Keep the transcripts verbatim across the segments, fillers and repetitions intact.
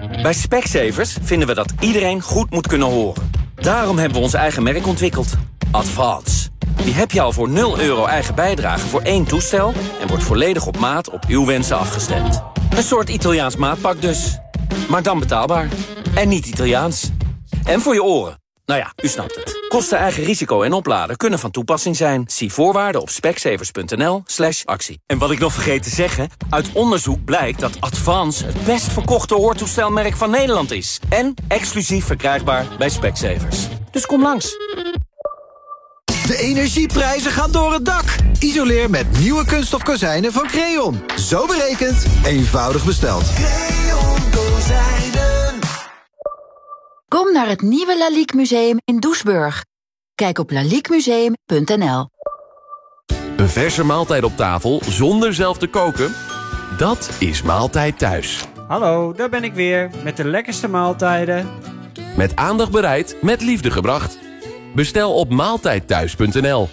Bij Specsavers vinden we dat iedereen goed moet kunnen horen. Daarom hebben we ons eigen merk ontwikkeld. Advance. Die heb je al voor nul euro eigen bijdrage voor één toestel... en wordt volledig op maat op uw wensen afgestemd. Een soort Italiaans maatpak dus. Maar dan betaalbaar. En niet Italiaans. En voor je oren. Nou ja, u snapt het. Kosten, eigen risico en opladen kunnen van toepassing zijn. Zie voorwaarden op specsavers.nl slash actie. En wat ik nog vergeet te zeggen... uit onderzoek blijkt dat Advance het best verkochte hoortoestelmerk van Nederland is. En exclusief verkrijgbaar bij Specsavers. Dus kom langs. De energieprijzen gaan door het dak. Isoleer met nieuwe kunststof kozijnen van Creon. Zo berekend, eenvoudig besteld. Creon kozijnen. Kom naar het nieuwe Lalique Museum in Doesburg. Kijk op lalique museum punt n l. Een verse maaltijd op tafel zonder zelf te koken? Dat is Maaltijd Thuis. Hallo, daar ben ik weer met de lekkerste maaltijden. Met aandacht bereid, met liefde gebracht. Bestel op maaltijdthuis punt n l.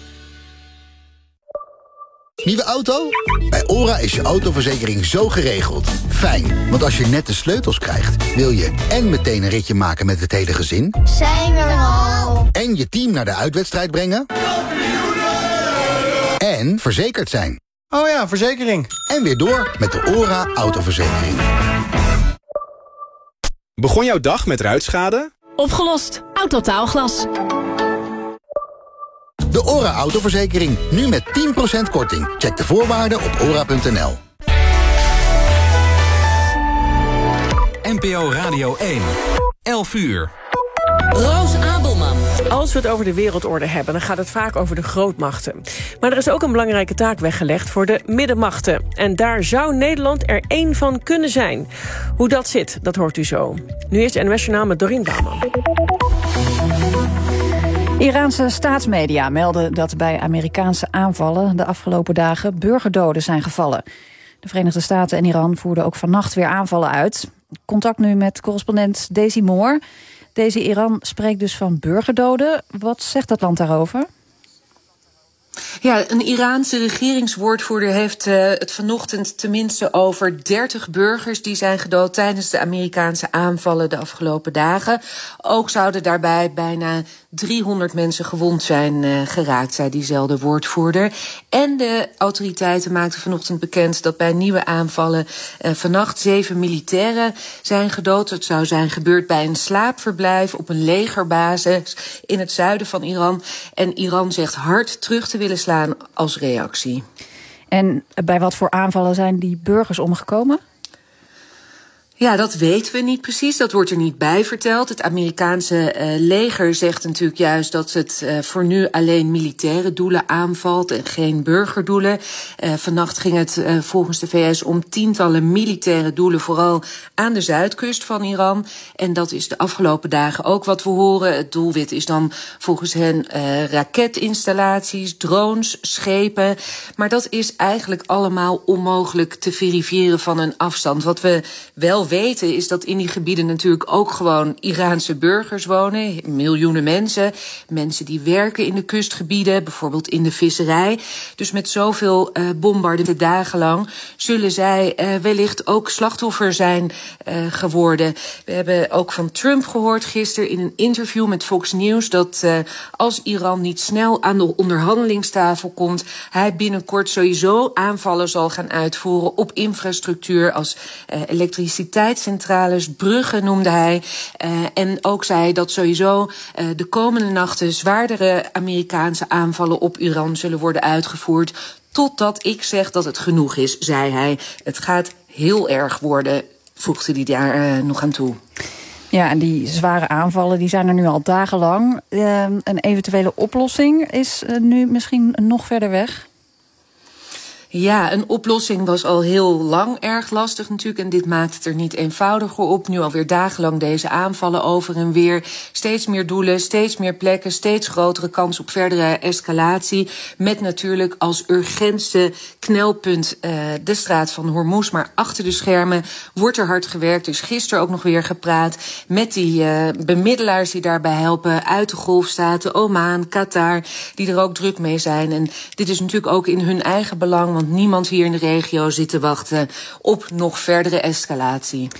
Nieuwe auto? Bij ORA is je autoverzekering zo geregeld. Fijn, want als je net de sleutels krijgt... wil je en meteen een ritje maken met het hele gezin... Zijn we er al? En je team naar de uitwedstrijd brengen... En verzekerd zijn. Oh ja, verzekering. En weer door met de ORA autoverzekering. Begon jouw dag met ruitschade? Opgelost. Autotaalglas. De ORA autoverzekering. Nu met tien procent korting. Check de voorwaarden op ora punt n l. N P O Radio één. elf uur. Roos Abelman. Als we het over de wereldorde hebben, dan gaat het vaak over de grootmachten. Maar er is ook een belangrijke taak weggelegd voor de middenmachten. En daar zou Nederland er één van kunnen zijn. Hoe dat zit, dat hoort u zo. Nu is N O S Journaal met Dorien Bouwman. Iraanse staatsmedia melden dat bij Amerikaanse aanvallen de afgelopen dagen burgerdoden zijn gevallen. De Verenigde Staten en Iran voerden ook vannacht weer aanvallen uit. Contact nu met correspondent Daisy Moore. Deze Iran spreekt dus van burgerdoden. Wat zegt dat land daarover? Ja, een Iraanse regeringswoordvoerder heeft uh, het vanochtend tenminste over dertig burgers die zijn gedood tijdens de Amerikaanse aanvallen de afgelopen dagen. Ook zouden daarbij bijna driehonderd mensen gewond zijn uh, geraakt, zei diezelfde woordvoerder. En de autoriteiten maakten vanochtend bekend dat bij nieuwe aanvallen uh, vannacht zeven militairen zijn gedood. Het zou zijn gebeurd bij een slaapverblijf op een legerbasis in het zuiden van Iran. En Iran zegt hard terug te willen slaan als reactie. En bij wat voor aanvallen zijn die burgers omgekomen? Ja, dat weten we niet precies. Dat wordt er niet bij verteld. Het Amerikaanse uh, leger zegt natuurlijk juist dat het uh, voor nu alleen militaire doelen aanvalt en geen burgerdoelen. Uh, vannacht ging het uh, volgens de V S om tientallen militaire doelen, vooral aan de zuidkust van Iran. En dat is de afgelopen dagen ook wat we horen. Het doelwit is dan volgens hen uh, raketinstallaties, drones, schepen. Maar dat is eigenlijk allemaal onmogelijk te verifiëren van een afstand. Wat we wel weten is dat in die gebieden natuurlijk ook gewoon Iraanse burgers wonen. Miljoenen mensen. Mensen die werken in de kustgebieden, bijvoorbeeld in de visserij. Dus met zoveel uh, bombardementen dagenlang zullen zij uh, wellicht ook slachtoffer zijn uh, geworden. We hebben ook van Trump gehoord gisteren in een interview met Fox News dat uh, als Iran niet snel aan de onderhandelingstafel komt, hij binnenkort sowieso aanvallen zal gaan uitvoeren op infrastructuur als uh, elektriciteit. Centrales, bruggen noemde hij. Uh, en ook zei hij dat sowieso uh, de komende nachten zwaardere Amerikaanse aanvallen op Iran zullen worden uitgevoerd. Totdat ik zeg dat het genoeg is, zei hij. Het gaat heel erg worden, voegde hij daar uh, nog aan toe. Ja, en die zware aanvallen die zijn er nu al dagenlang. Uh, een eventuele oplossing is uh, nu misschien nog verder weg. Ja, een oplossing was al heel lang erg lastig natuurlijk. En dit maakt het er niet eenvoudiger op. Nu alweer dagenlang deze aanvallen over en weer. Steeds meer doelen, steeds meer plekken, steeds grotere kans op verdere escalatie. Met natuurlijk als urgentste knelpunt uh, de straat van Hormuz. Maar achter de schermen wordt er hard gewerkt. Dus gisteren ook nog weer gepraat met die uh, bemiddelaars die daarbij helpen uit de Golfstaten, Oman, Qatar, die er ook druk mee zijn. En dit is natuurlijk ook in hun eigen belang, want niemand hier in de regio zit te wachten op nog verdere escalatie.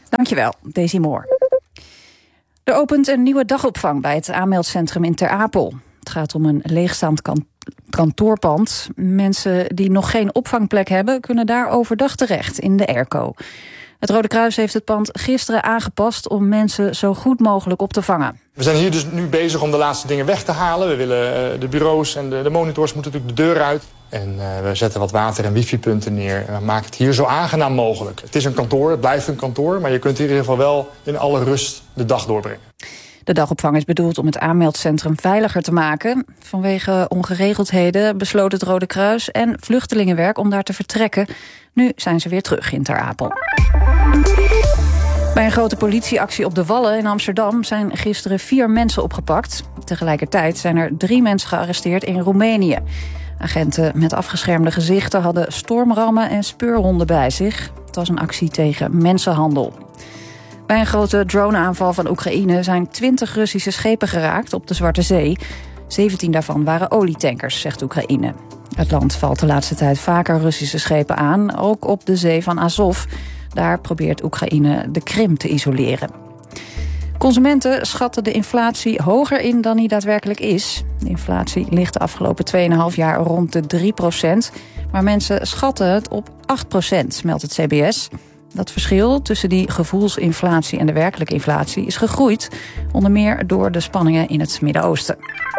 Dankjewel, Daisy Moore. Er opent een nieuwe dagopvang bij het aanmeldcentrum in Ter Apel. Het gaat om een leegstaand kan- kantoorpand. Mensen die nog geen opvangplek hebben, kunnen daar overdag terecht in de airco. Het Rode Kruis heeft het pand gisteren aangepast om mensen zo goed mogelijk op te vangen. We zijn hier dus nu bezig om de laatste dingen weg te halen. We willen uh, de bureaus en de, de monitors moeten natuurlijk de deur uit. En uh, we zetten wat water- en wifi-punten neer. En we maken het hier zo aangenaam mogelijk. Het is een kantoor, het blijft een kantoor, maar je kunt hier in ieder geval wel in alle rust de dag doorbrengen. De dagopvang is bedoeld om het aanmeldcentrum veiliger te maken. Vanwege ongeregeldheden besloot het Rode Kruis en Vluchtelingenwerk om daar te vertrekken. Nu zijn ze weer terug in Ter Apel. Bij een grote politieactie op de Wallen in Amsterdam zijn gisteren vier mensen opgepakt. Tegelijkertijd zijn er drie mensen gearresteerd in Roemenië. Agenten met afgeschermde gezichten hadden stormrammen en speurhonden bij zich. Het was een actie tegen mensenhandel. Bij een grote droneaanval van Oekraïne zijn twintig Russische schepen geraakt op de Zwarte Zee. zeventien daarvan waren olietankers, zegt Oekraïne. Het land valt de laatste tijd vaker Russische schepen aan, ook op de zee van Azov. Daar probeert Oekraïne de Krim te isoleren. Consumenten schatten de inflatie hoger in dan die daadwerkelijk is. De inflatie ligt de afgelopen twee komma vijf jaar rond de drie procent. Maar mensen schatten het op acht procent, meldt het C B S. Dat verschil tussen die gevoelsinflatie en de werkelijke inflatie is gegroeid. Onder meer door de spanningen in het Midden-Oosten.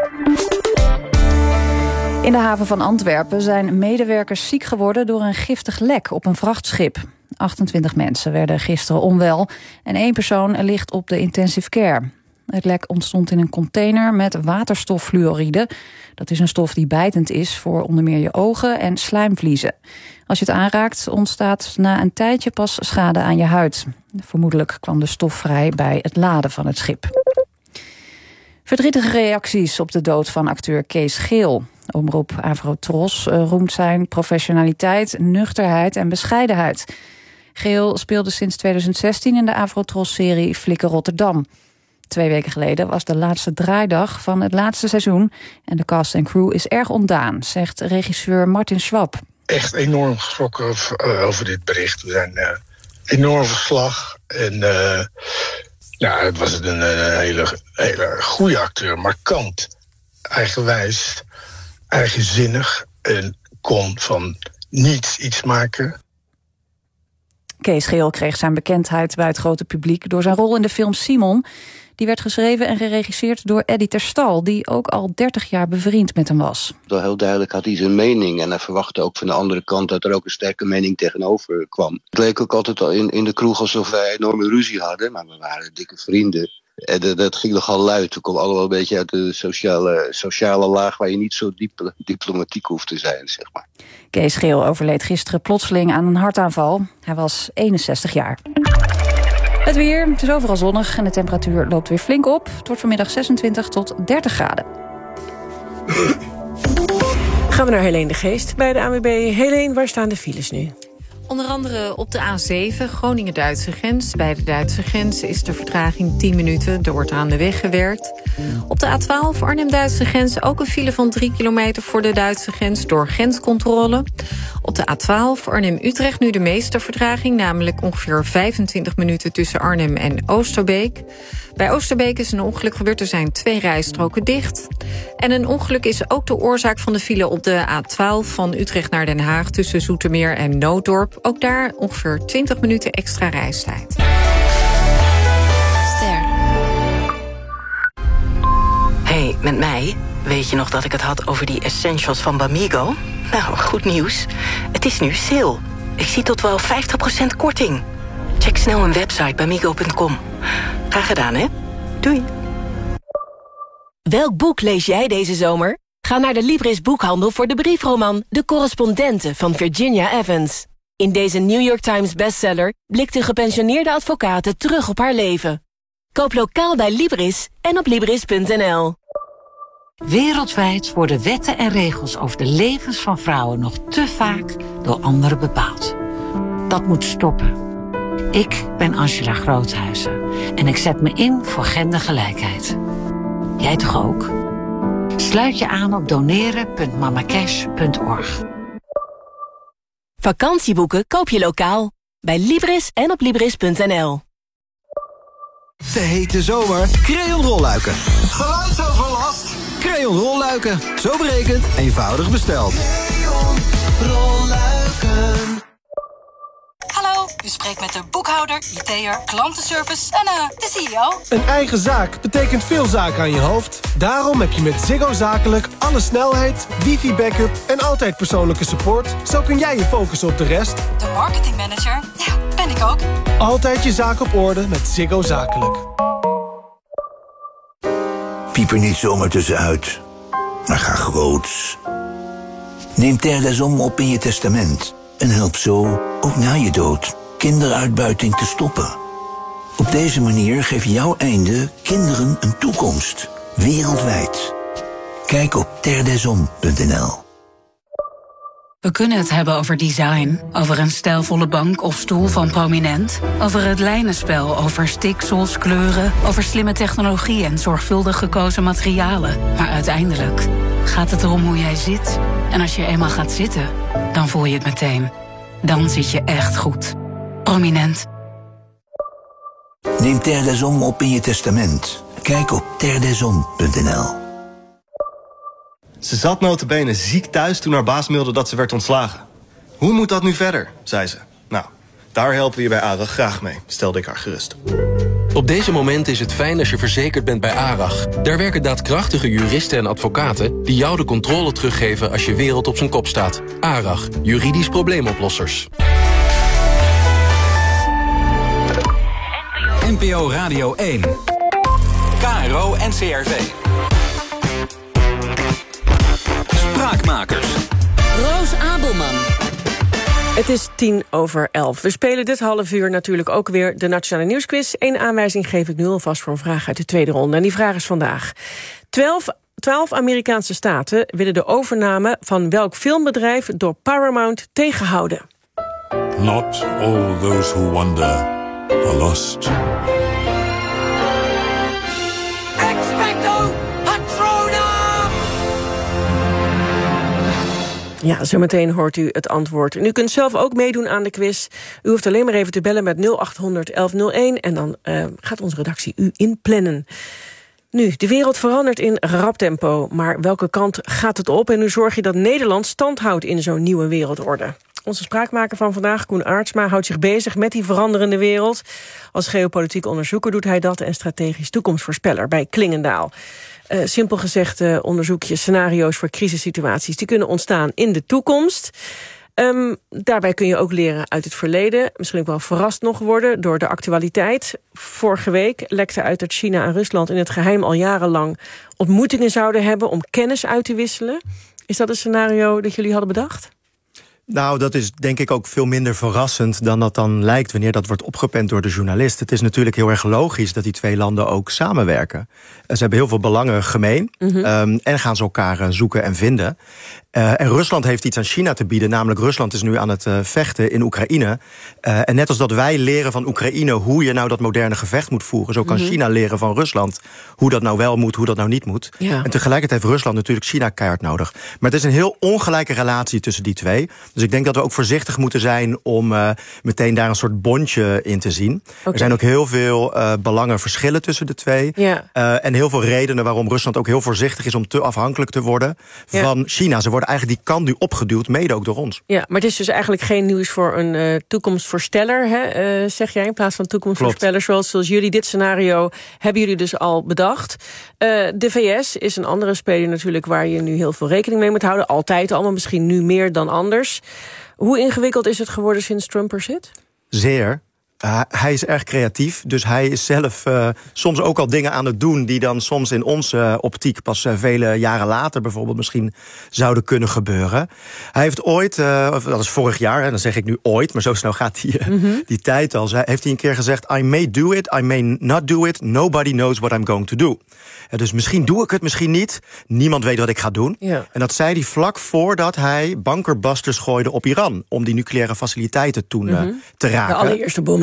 In de haven van Antwerpen zijn medewerkers ziek geworden door een giftig lek op een vrachtschip. achtentwintig mensen werden gisteren onwel en één persoon ligt op de intensive care. Het lek ontstond in een container met waterstoffluoride. Dat is een stof die bijtend is voor onder meer je ogen en slijmvliezen. Als je het aanraakt, ontstaat na een tijdje pas schade aan je huid. Vermoedelijk kwam de stof vrij bij het laden van het schip. Verdrietige reacties op de dood van acteur Kees Geel. Omroep Avrotros roemt zijn professionaliteit, nuchterheid en bescheidenheid. Geel speelde sinds tweeduizend zestien in de Avrotros-serie Flikker Rotterdam. Twee weken geleden was de laatste draaidag van het laatste seizoen. En de cast en crew is erg ontdaan, zegt regisseur Martin Schwab. Echt enorm geschrokken over dit bericht. We zijn uh, enorm verslag. En uh, ja, het was een, een hele, hele goede acteur, markant, eigenwijs, eigenzinnig en kon van niets iets maken. Kees Geel kreeg zijn bekendheid bij het grote publiek door zijn rol in de film Simon. Die werd geschreven en geregisseerd door Eddie ter Stal, die ook al dertig jaar bevriend met hem was. Heel duidelijk had hij zijn mening en hij verwachtte ook van de andere kant dat er ook een sterke mening tegenover kwam. Het leek ook altijd al in, in de kroeg alsof wij enorme ruzie hadden, maar we waren dikke vrienden. En dat, dat ging nogal luid. We komen allemaal een beetje uit de sociale, sociale laag waar je niet zo diep, diplomatiek hoeft te zijn, zeg maar. Kees Geel overleed gisteren plotseling aan een hartaanval. Hij was eenenzestig jaar. Het weer, het is overal zonnig en de temperatuur loopt weer flink op. Het wordt vanmiddag zesentwintig tot dertig graden. Gaan we naar Helene de Geest bij de A N W B. Helene, waar staan de files nu? Onder andere op de A zeven, Groningen-Duitse grens. Bij de Duitse grens is de vertraging tien minuten. Er wordt aan de weg gewerkt. Op de A twaalf, Arnhem-Duitse grens, ook een file van drie kilometer voor de Duitse grens door grenscontrole. Op de A twaalf, Arnhem-Utrecht, nu de meeste vertraging, namelijk ongeveer vijfentwintig minuten tussen Arnhem en Oosterbeek. Bij Oosterbeek is een ongeluk gebeurd, er zijn twee rijstroken dicht. En een ongeluk is ook de oorzaak van de file op de A twaalf van Utrecht naar Den Haag tussen Zoetermeer en Nooddorp. Ook daar ongeveer twintig minuten extra reistijd. Ster. Hey, met mij. Weet je nog dat ik het had over die essentials van Bamigo? Nou, goed nieuws. Het is nu sale. Ik zie tot wel vijftig procent korting. Check snel een website bamigo punt com. Graag gedaan, hè? Doei. Welk boek lees jij deze zomer? Ga naar de Libris boekhandel voor de briefroman De Correspondenten van Virginia Evans. In deze New York Times bestseller blikt een gepensioneerde advocate terug op haar leven. Koop lokaal bij Libris en op libris punt n l. Wereldwijd worden wetten en regels over de levens van vrouwen nog te vaak door anderen bepaald. Dat moet stoppen. Ik ben Angela Groothuizen en ik zet me in voor gendergelijkheid. Jij toch ook? Sluit je aan op doneren punt mamacash punt org. Vakantieboeken koop je lokaal bij Libris en op libris punt n l. De hete zomer, Creon rolluiken. Geluidsoverlast? Creon rolluiken. Zo berekend, eenvoudig besteld. Creon rolluiken. Hallo, u spreekt met de boekhouder, I T'er, klantenservice en uh, de C E O. Een eigen zaak betekent veel zaken aan je hoofd. Daarom heb je met Ziggo Zakelijk alle snelheid, wifi-backup en altijd persoonlijke support. Zo kun jij je focussen op de rest. De marketingmanager, ja, ben ik ook. Altijd je zaak op orde met Ziggo Zakelijk. Piep er niet zomaar tussenuit, maar ga groots. Neem Terre des Hommes op in je testament en help zo, ook na je dood, kinderuitbuiting te stoppen. Op deze manier geeft jouw einde kinderen een toekomst, wereldwijd. Kijk op terre des hommes punt n l. We kunnen het hebben over design, over een stijlvolle bank of stoel van Prominent, over het lijnenspel, over stiksels, kleuren, over slimme technologie en zorgvuldig gekozen materialen. Maar uiteindelijk gaat het erom hoe jij zit. En als je eenmaal gaat zitten, dan voel je het meteen. Dan zit je echt goed. Prominent. Neem Terre des Hommes op in je testament. Kijk op terre des hommes punt n l. Ze zat nota bene ziek thuis toen haar baas mailde dat ze werd ontslagen. Hoe moet dat nu verder, zei ze. Nou, daar helpen we je bij ARAG graag mee, stelde ik haar gerust. Op deze momenten is het fijn als je verzekerd bent bij ARAG. Daar werken daadkrachtige juristen en advocaten die jou de controle teruggeven als je wereld op zijn kop staat. ARAG, juridisch probleemoplossers. N P O Radio één. K R O N C R V. Spraakmakers. Roos Abelman. Het is tien over elf. We spelen dit half uur natuurlijk ook weer de Nationale Nieuwsquiz. Eén aanwijzing geef ik nu alvast voor een vraag uit de tweede ronde. En die vraag is vandaag. Twaalf, twaalf Amerikaanse staten willen de overname van welk filmbedrijf door Paramount tegenhouden? Not all those who wander are lost. Ja, zometeen hoort u het antwoord. En u kunt zelf ook meedoen aan de quiz. U hoeft alleen maar even te bellen met nul acht honderd elf nul één... en dan uh, gaat onze redactie u inplannen. Nu, de wereld verandert in rap tempo. Maar welke kant gaat het op? En hoe zorg je dat Nederland stand houdt in zo'n nieuwe wereldorde? Onze spraakmaker van vandaag, Koen Aertsma, houdt zich bezig met die veranderende wereld. Als geopolitiek onderzoeker doet hij dat en strategisch toekomstvoorspeller bij Klingendaal. Uh, simpel gezegd uh, onderzoek je scenario's voor crisissituaties die kunnen ontstaan in de toekomst. Um, daarbij kun je ook leren uit het verleden. Misschien ook wel verrast nog worden door de actualiteit. Vorige week lekte uit dat China en Rusland in het geheim al jarenlang ontmoetingen zouden hebben om kennis uit te wisselen. Is dat een scenario dat jullie hadden bedacht? Nou, dat is denk ik ook veel minder verrassend dan dat dan lijkt wanneer dat wordt opgepend door de journalist. Het is natuurlijk heel erg logisch dat die twee landen ook samenwerken. Ze hebben heel veel belangen gemeen mm-hmm. um, en gaan ze elkaar uh, zoeken en vinden. Uh, en Rusland heeft iets aan China te bieden, namelijk Rusland is nu aan het uh, vechten in Oekraïne. Uh, en net als dat wij leren van Oekraïne hoe je nou dat moderne gevecht moet voeren, zo kan mm-hmm. China leren van Rusland hoe dat nou wel moet, hoe dat nou niet moet. Ja. En tegelijkertijd heeft Rusland natuurlijk China keihard nodig. Maar het is een heel ongelijke relatie tussen die twee. Dus ik denk dat we ook voorzichtig moeten zijn om uh, meteen daar een soort bondje in te zien. Okay. Er zijn ook heel veel uh, belangenverschillen tussen de twee. Ja. Uh, en heel veel redenen waarom Rusland ook heel voorzichtig is om te afhankelijk te worden ja. van China. Ze worden eigenlijk die kant nu opgeduwd, mede ook door ons. Ja, maar het is dus eigenlijk geen nieuws voor een uh, toekomstvoorsteller, hè, uh, zeg jij, in plaats van toekomstvoorsteller. Zoals, zoals jullie dit scenario hebben jullie dus al bedacht. Uh, de V S is een andere speler natuurlijk waar je nu heel veel rekening mee moet houden. Altijd al, maar misschien nu meer dan anders. Hoe ingewikkeld is het geworden sinds Trump er zit? Zeer. Uh, hij is erg creatief, dus hij is zelf uh, soms ook al dingen aan het doen die dan soms in onze uh, optiek pas uh, vele jaren later bijvoorbeeld misschien zouden kunnen gebeuren. Hij heeft ooit, uh, dat is vorig jaar, en dan zeg ik nu ooit, maar zo snel gaat die, uh, mm-hmm. die tijd al, heeft hij een keer gezegd: I may do it, I may not do it, nobody knows what I'm going to do. Uh, dus misschien doe ik het, misschien niet. Niemand weet wat ik ga doen. Ja. En dat zei hij vlak voordat hij bunkerbusters gooide op Iran om die nucleaire faciliteiten toen uh, mm-hmm. te raken. De allereerste bom, hè?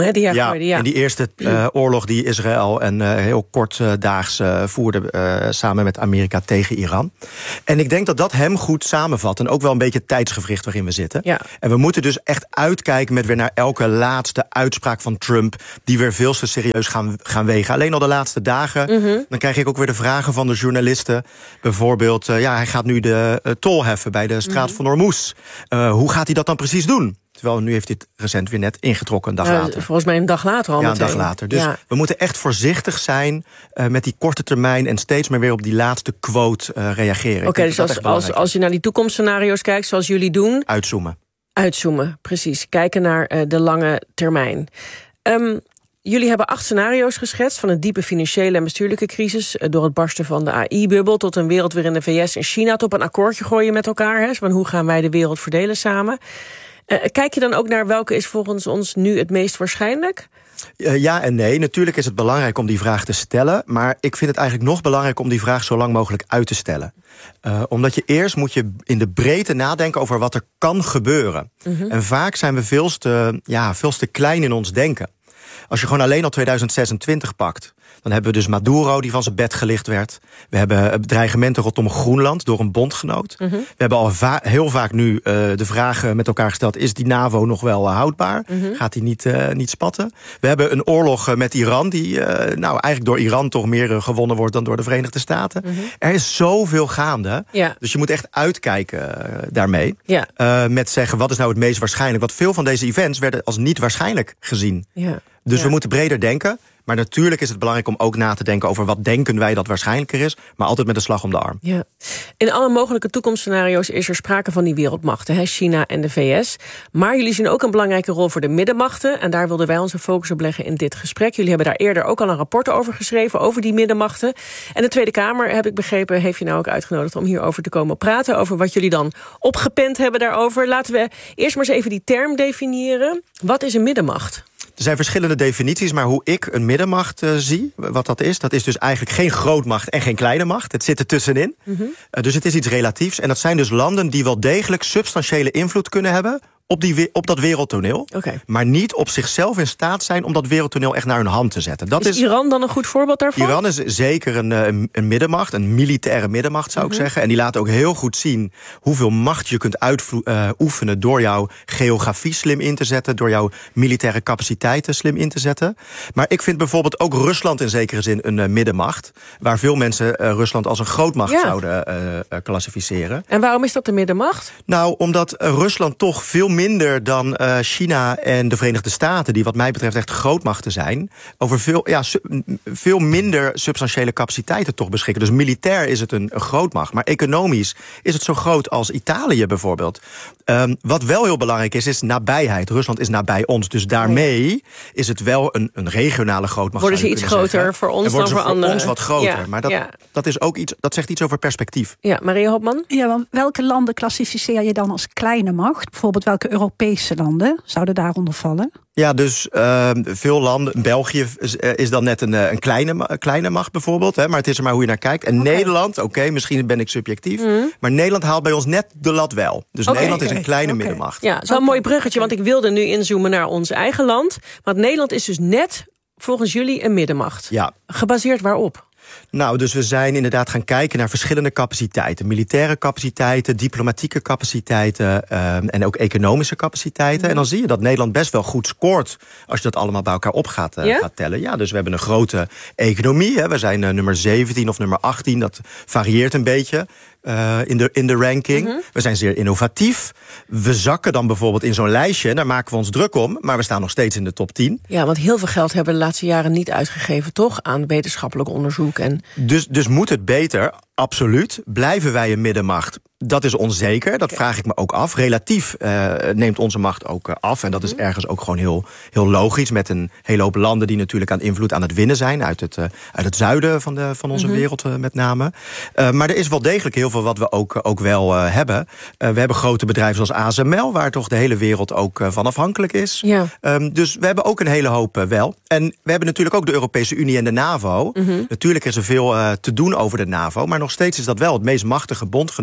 hè, die ja, gooide, ja. in die eerste uh, oorlog die Israël en uh, heel kortdaags uh, voerde uh, samen met Amerika tegen Iran. En ik denk dat dat hem goed samenvat en ook wel een beetje het tijdsgewricht waarin we zitten. Ja. En we moeten dus echt uitkijken met weer naar elke laatste uitspraak van Trump die weer veel te serieus gaan, gaan wegen. Alleen al de laatste dagen, mm-hmm. dan krijg ik ook weer de vragen van de journalisten. Bijvoorbeeld, uh, ja, hij gaat nu de uh, tol heffen bij de straat mm-hmm. van Hormuz. Uh, hoe gaat hij dat dan precies doen? Terwijl nu heeft hij het recent weer net ingetrokken, een dag uh, later. Volgens mij een dag later al Ja, meteen. een dag later. Dus ja. we moeten echt voorzichtig zijn uh, met die korte termijn en steeds maar weer op die laatste quote uh, reageren. Oké, okay, dus als, als, als je naar die toekomstscenario's kijkt, zoals jullie doen... Uitzoomen. Uitzoomen, precies. Kijken naar uh, de lange termijn. Um, Jullie hebben acht scenario's geschetst, van een diepe financiële en bestuurlijke crisis, door het barsten van de A I-bubbel tot een wereld waarin de V S en China het op een akkoordje gooien met elkaar. Hè? Van hoe gaan wij de wereld verdelen samen? Uh, kijk je dan ook naar welke is volgens ons nu het meest waarschijnlijk? Uh, ja en nee. Natuurlijk is het belangrijk om die vraag te stellen, maar ik vind het eigenlijk nog belangrijk om die vraag zo lang mogelijk uit te stellen. Uh, omdat je eerst moet je in de breedte nadenken over wat er kan gebeuren. Mm-hmm. En vaak zijn we veel te, ja, veel te klein in ons denken. Als je gewoon alleen al tweeduizend zesentwintig pakt, dan hebben we dus Maduro die van zijn bed gelicht werd. We hebben dreigementen rondom Groenland door een bondgenoot. Mm-hmm. We hebben al va- heel vaak nu uh, de vraag met elkaar gesteld, is die NAVO nog wel uh, houdbaar? Mm-hmm. Gaat die niet, uh, niet spatten? We hebben een oorlog uh, met Iran die uh, nou eigenlijk door Iran toch meer uh, gewonnen wordt dan door de Verenigde Staten. Mm-hmm. Er is zoveel gaande. Ja. Dus je moet echt uitkijken uh, daarmee. Ja. Uh, met zeggen, wat is nou het meest waarschijnlijk? Want veel van deze events werden als niet waarschijnlijk gezien. Ja. Dus ja. we moeten breder denken. Maar natuurlijk is het belangrijk om ook na te denken over wat denken wij dat waarschijnlijker is, maar altijd met een slag om de arm. Ja. In alle mogelijke toekomstscenario's is er sprake van die wereldmachten, hè, China en de V S. Maar jullie zien ook een belangrijke rol voor de middenmachten. En daar wilden wij onze focus op leggen in dit gesprek. Jullie hebben daar eerder ook al een rapport over geschreven, over die middenmachten. En de Tweede Kamer, heb ik begrepen, heeft je nou ook uitgenodigd om hierover te komen praten. Over wat jullie dan opgepend hebben daarover. Laten we eerst maar eens even die term definiëren. Wat is een middenmacht? Er zijn verschillende definities, maar hoe ik een middenmacht uh, zie, wat dat is, dat is dus eigenlijk geen grootmacht en geen kleine macht. Het zit er tussenin. Mm-hmm. Uh, dus het is iets relatiefs. En dat zijn dus landen die wel degelijk substantiële invloed kunnen hebben op, die, op dat wereldtoneel. Okay. Maar niet op zichzelf in staat zijn om dat wereldtoneel echt naar hun hand te zetten. Dat is, is Iran dan een goed voorbeeld daarvan? Iran is zeker een, een, een middenmacht, een militaire middenmacht zou mm-hmm. ik zeggen. En die laat ook heel goed zien hoeveel macht je kunt uitoefenen uh, door jouw geografie slim in te zetten, door jouw militaire capaciteiten slim in te zetten. Maar ik vind bijvoorbeeld ook Rusland in zekere zin een uh, middenmacht, waar veel mensen uh, Rusland als een grootmacht ja. zouden uh, uh, klassificeren. En waarom is dat de middenmacht? Nou, omdat uh, Rusland toch veel minder dan uh, China en de Verenigde Staten, die wat mij betreft echt grootmachten zijn, over veel, ja, su- veel minder substantiële capaciteiten toch beschikken. Dus militair is het een, een grootmacht, maar economisch is het zo groot als Italië bijvoorbeeld. Um, wat wel heel belangrijk is, is nabijheid. Rusland is nabij ons, dus daarmee is het wel een, een regionale grootmacht. Worden ze iets groter zeggen. voor ons dan voor, voor anderen? Ons wat groter, ja, maar dat, ja. dat, is ook iets, dat zegt iets over perspectief. Ja, Maria Hopman? Ja, want welke landen klassificeer je dan als kleine macht? Bijvoorbeeld welke Europese landen zouden daaronder vallen? Ja, dus uh, veel landen, België is, uh, is dan net een, een kleine, een kleine macht bijvoorbeeld, hè, maar het is er maar hoe je naar kijkt. En okay. Nederland, oké, okay, misschien ben ik subjectief, mm. maar Nederland haalt bij ons net de lat wel. Dus okay, Nederland okay. is een kleine okay. middenmacht. Ja, dat is wel een mooi bruggetje, want ik wilde nu inzoomen naar ons eigen land. Want Nederland is dus net, volgens jullie, een middenmacht. Ja. Gebaseerd waarop? Nou, dus we zijn inderdaad gaan kijken naar verschillende capaciteiten. Militaire capaciteiten, diplomatieke capaciteiten uh, en ook economische capaciteiten. Mm. En dan zie je dat Nederland best wel goed scoort als je dat allemaal bij elkaar op gaat, uh, yeah? gaat tellen. Ja, dus we hebben een grote economie. Hè. We zijn uh, nummer zeventien of nummer achttien, dat varieert een beetje. Uh, in, de, in de ranking. Mm-hmm. We zijn zeer innovatief. We zakken dan bijvoorbeeld in zo'n lijstje, daar maken we ons druk om, maar we staan nog steeds in de top tien. Ja, want heel veel geld hebben we de laatste jaren niet uitgegeven, toch? Aan wetenschappelijk onderzoek. En... Dus, dus moet het beter? Absoluut. Blijven wij een middenmacht? Dat is onzeker, dat vraag ik me ook af. Relatief uh, neemt onze macht ook uh, af. En dat is ergens ook gewoon heel, heel logisch. Met een hele hoop landen die natuurlijk aan invloed aan het winnen zijn. Uit het, uh, uit het zuiden van, de, van onze mm-hmm. wereld uh, met name. Uh, maar er is wel degelijk heel veel wat we ook, uh, ook wel uh, hebben. Uh, we hebben grote bedrijven zoals A S M L, waar toch de hele wereld ook uh, van afhankelijk is. Ja. Um, dus we hebben ook een hele hoop uh, wel. En we hebben natuurlijk ook de Europese Unie en de NAVO. Mm-hmm. Natuurlijk is er veel uh, te doen over de NAVO. Maar nog steeds is dat wel het meest machtige bondgenootschap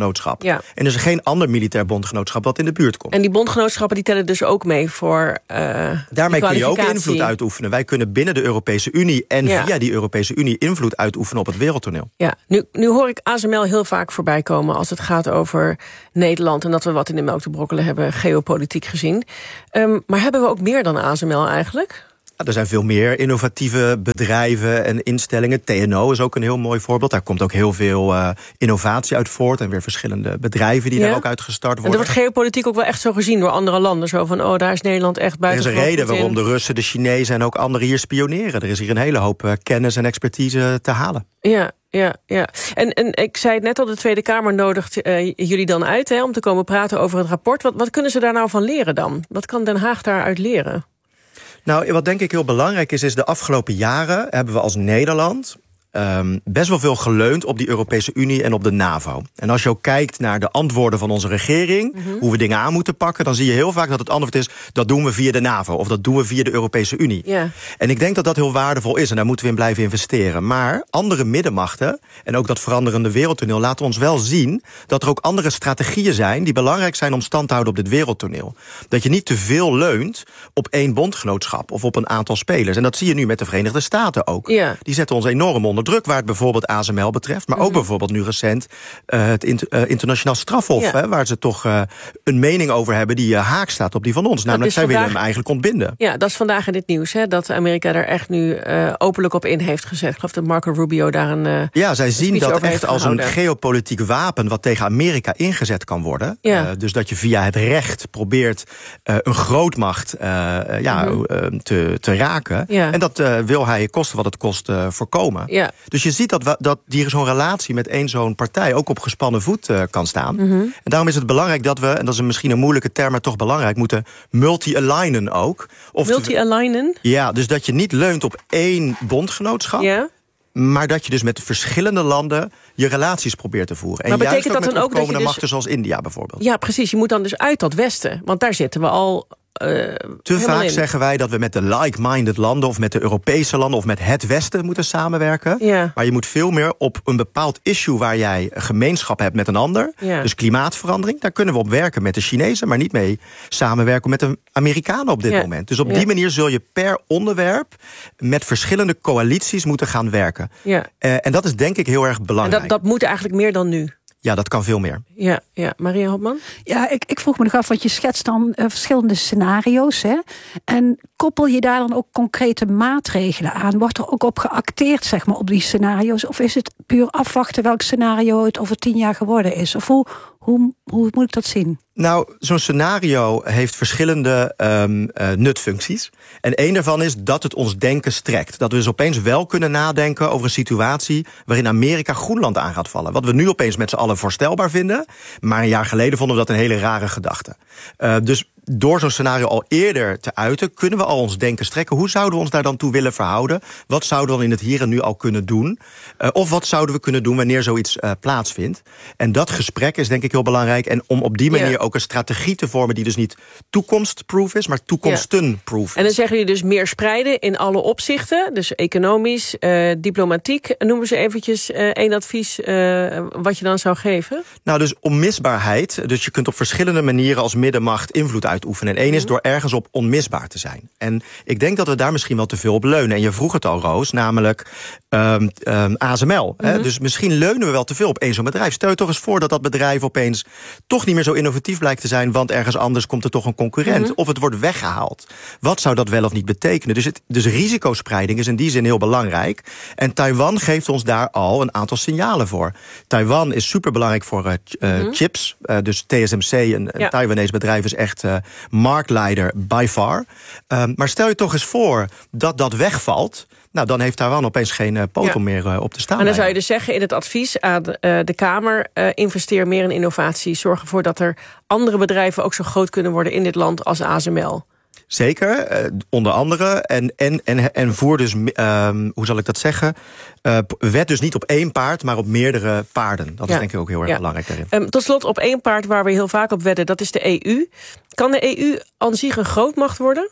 bondgenootschap. Ja. En er is geen ander militair bondgenootschap wat in de buurt komt. En die bondgenootschappen die tellen dus ook mee voor uh, Daarmee kun je ook invloed uitoefenen. Wij kunnen binnen de Europese Unie en ja. via die Europese Unie invloed uitoefenen op het wereldtoneel. Ja, nu, nu hoor ik A S M L heel vaak voorbij komen als het gaat over Nederland en dat we wat in de melk te brokkelen hebben, geopolitiek gezien. Um, maar hebben we ook meer dan A S M L eigenlijk? Er zijn veel meer innovatieve bedrijven en instellingen. T N O is ook een heel mooi voorbeeld. Daar komt ook heel veel uh, innovatie uit voort. En weer verschillende bedrijven die ja. daar ook uit gestart worden. En er wordt geopolitiek ook wel echt zo gezien door andere landen. Zo van, oh, daar is Nederland echt buiten. Er is een reden waarom de Russen, de Chinezen en ook anderen hier spioneren. Er is hier een hele hoop uh, kennis en expertise te halen. Ja, ja, ja. En, en ik zei het net al, de Tweede Kamer nodigt uh, jullie dan uit hè, om te komen praten over het rapport. Wat, wat kunnen ze daar nou van leren dan? Wat kan Den Haag daaruit leren? Nou, wat denk ik heel belangrijk is, is de afgelopen jaren hebben we als Nederland Um, best wel veel geleund op die Europese Unie en op de NAVO. En als je ook kijkt naar de antwoorden van onze regering, mm-hmm. hoe we dingen aan moeten pakken, dan zie je heel vaak dat het antwoord is, dat doen we via de NAVO of dat doen we via de Europese Unie. Yeah. En ik denk dat dat heel waardevol is en daar moeten we in blijven investeren. Maar andere middenmachten en ook dat veranderende wereldtoneel laten ons wel zien dat er ook andere strategieën zijn die belangrijk zijn om stand te houden op dit wereldtoneel. Dat je niet te veel leunt op één bondgenootschap of op een aantal spelers. En dat zie je nu met de Verenigde Staten ook. Yeah. Die zetten ons enorm onder druk, waar het bijvoorbeeld A S M L betreft, maar ook mm-hmm. bijvoorbeeld nu recent uh, het inter, uh, internationaal strafhof, ja. hè, waar ze toch uh, een mening over hebben die uh, haak staat op die van ons. Namelijk, zij vandaag... willen hem eigenlijk ontbinden. Ja, dat is vandaag in dit nieuws, hè, dat Amerika daar echt nu uh, openlijk op in heeft gezet. Ik geloof dat Marco Rubio daar een uh, Ja, zij zien dat echt als gehouden. een geopolitiek wapen wat tegen Amerika ingezet kan worden. Ja. Uh, dus dat je via het recht probeert uh, een grootmacht uh, ja, mm-hmm. uh, te, te raken. Ja. En dat uh, wil hij kosten wat het kost uh, voorkomen. Ja. Dus je ziet dat, we, dat die zo'n relatie met één zo'n partij ook op gespannen voet uh, kan staan. Mm-hmm. En daarom is het belangrijk dat we, en dat is misschien een moeilijke term, maar toch belangrijk, moeten multi-alignen ook. Multi-alignen? Ja, dus dat je niet leunt op één bondgenootschap. Ja. Maar dat je dus met verschillende landen je relaties probeert te voeren. En maar betekent juist ook dat met dan ook dat je dus... machten zoals India bijvoorbeeld. Ja, precies. Je moet dan dus uit dat Westen. Want daar zitten we al... Uh, Te vaak in. zeggen wij dat we met de like-minded landen of met de Europese landen of met het Westen moeten samenwerken. Ja. Maar je moet veel meer op een bepaald issue waar jij gemeenschap hebt met een ander. Ja. Dus klimaatverandering, daar kunnen we op werken met de Chinezen, maar niet mee samenwerken met de Amerikanen op dit ja. moment. Dus op ja. die manier zul je per onderwerp met verschillende coalities moeten gaan werken. Ja. Uh, en dat is denk ik heel erg belangrijk. En dat, dat moet eigenlijk meer dan nu. Ja, dat kan veel meer. Ja, ja. Maria Hopman? Ja, ik, ik vroeg me nog af, want je schetst dan uh, verschillende scenario's. Hè? En koppel je daar dan ook concrete maatregelen aan? Wordt er ook op geacteerd, zeg maar, op die scenario's? Of is het puur afwachten welk scenario het over tien jaar geworden is? Of hoe, hoe, hoe moet ik dat zien? Nou, zo'n scenario heeft verschillende um, uh, nutfuncties. En één daarvan is dat het ons denken strekt. Dat we dus opeens wel kunnen nadenken over een situatie waarin Amerika Groenland aan gaat vallen. Wat we nu opeens met z'n allen voorstelbaar vinden. Maar een jaar geleden vonden we dat een hele rare gedachte. Uh, dus door zo'n scenario al eerder te uiten, kunnen we al ons denken strekken. Hoe zouden we ons daar dan toe willen verhouden? Wat zouden we dan in het hier en nu al kunnen doen? Uh, of wat zouden we kunnen doen wanneer zoiets uh, plaatsvindt? En dat gesprek is denk ik heel belangrijk. En om op die manier ja. ook een strategie te vormen die dus niet toekomstproof is, maar toekomstenproof is. En dan zeggen jullie dus meer spreiden in alle opzichten. Dus economisch, uh, diplomatiek. Noemen ze eventjes uh, één advies uh, wat je dan zou geven? Nou, dus onmisbaarheid. Dus je kunt op verschillende manieren als middenmacht invloed uitoefenen. En één is door ergens op onmisbaar te zijn. En ik denk dat we daar misschien wel te veel op leunen. En je vroeg het al, Roos, namelijk um, um, A S M L. Mm-hmm. Hè? Dus misschien leunen we wel te veel op één zo'n bedrijf. Stel je toch eens voor dat dat bedrijf opeens toch niet meer zo innovatief blijkt te zijn, want ergens anders komt er toch een concurrent. Mm-hmm. Of het wordt weggehaald. Wat zou dat wel of niet betekenen? Dus, het, dus risicospreiding is in die zin heel belangrijk. En Taiwan geeft ons daar al een aantal signalen voor. Taiwan is superbelangrijk voor uh, mm-hmm. chips. Uh, dus T S M C, een, een ja. Taiwanese bedrijf, is echt uh, marktleider by far. Um, maar stel je toch eens voor dat dat wegvalt. Nou, dan heeft Taiwan opeens geen uh, poten ja. meer uh, op te staan. En dan zou je dus zeggen in het advies aan de, uh, de Kamer, Uh, investeer meer in innovatie. Zorg ervoor dat er andere bedrijven ook zo groot kunnen worden in dit land als A S M L. Zeker, uh, onder andere. En, en, en, en voer dus, uh, hoe zal ik dat zeggen? Uh, wed dus niet op één paard, maar op meerdere paarden. Dat ja. is denk ik ook heel erg ja. belangrijk daarin. Um, tot slot, op één paard waar we heel vaak op wedden, dat is de E U. Kan de E U aan zich een grootmacht worden?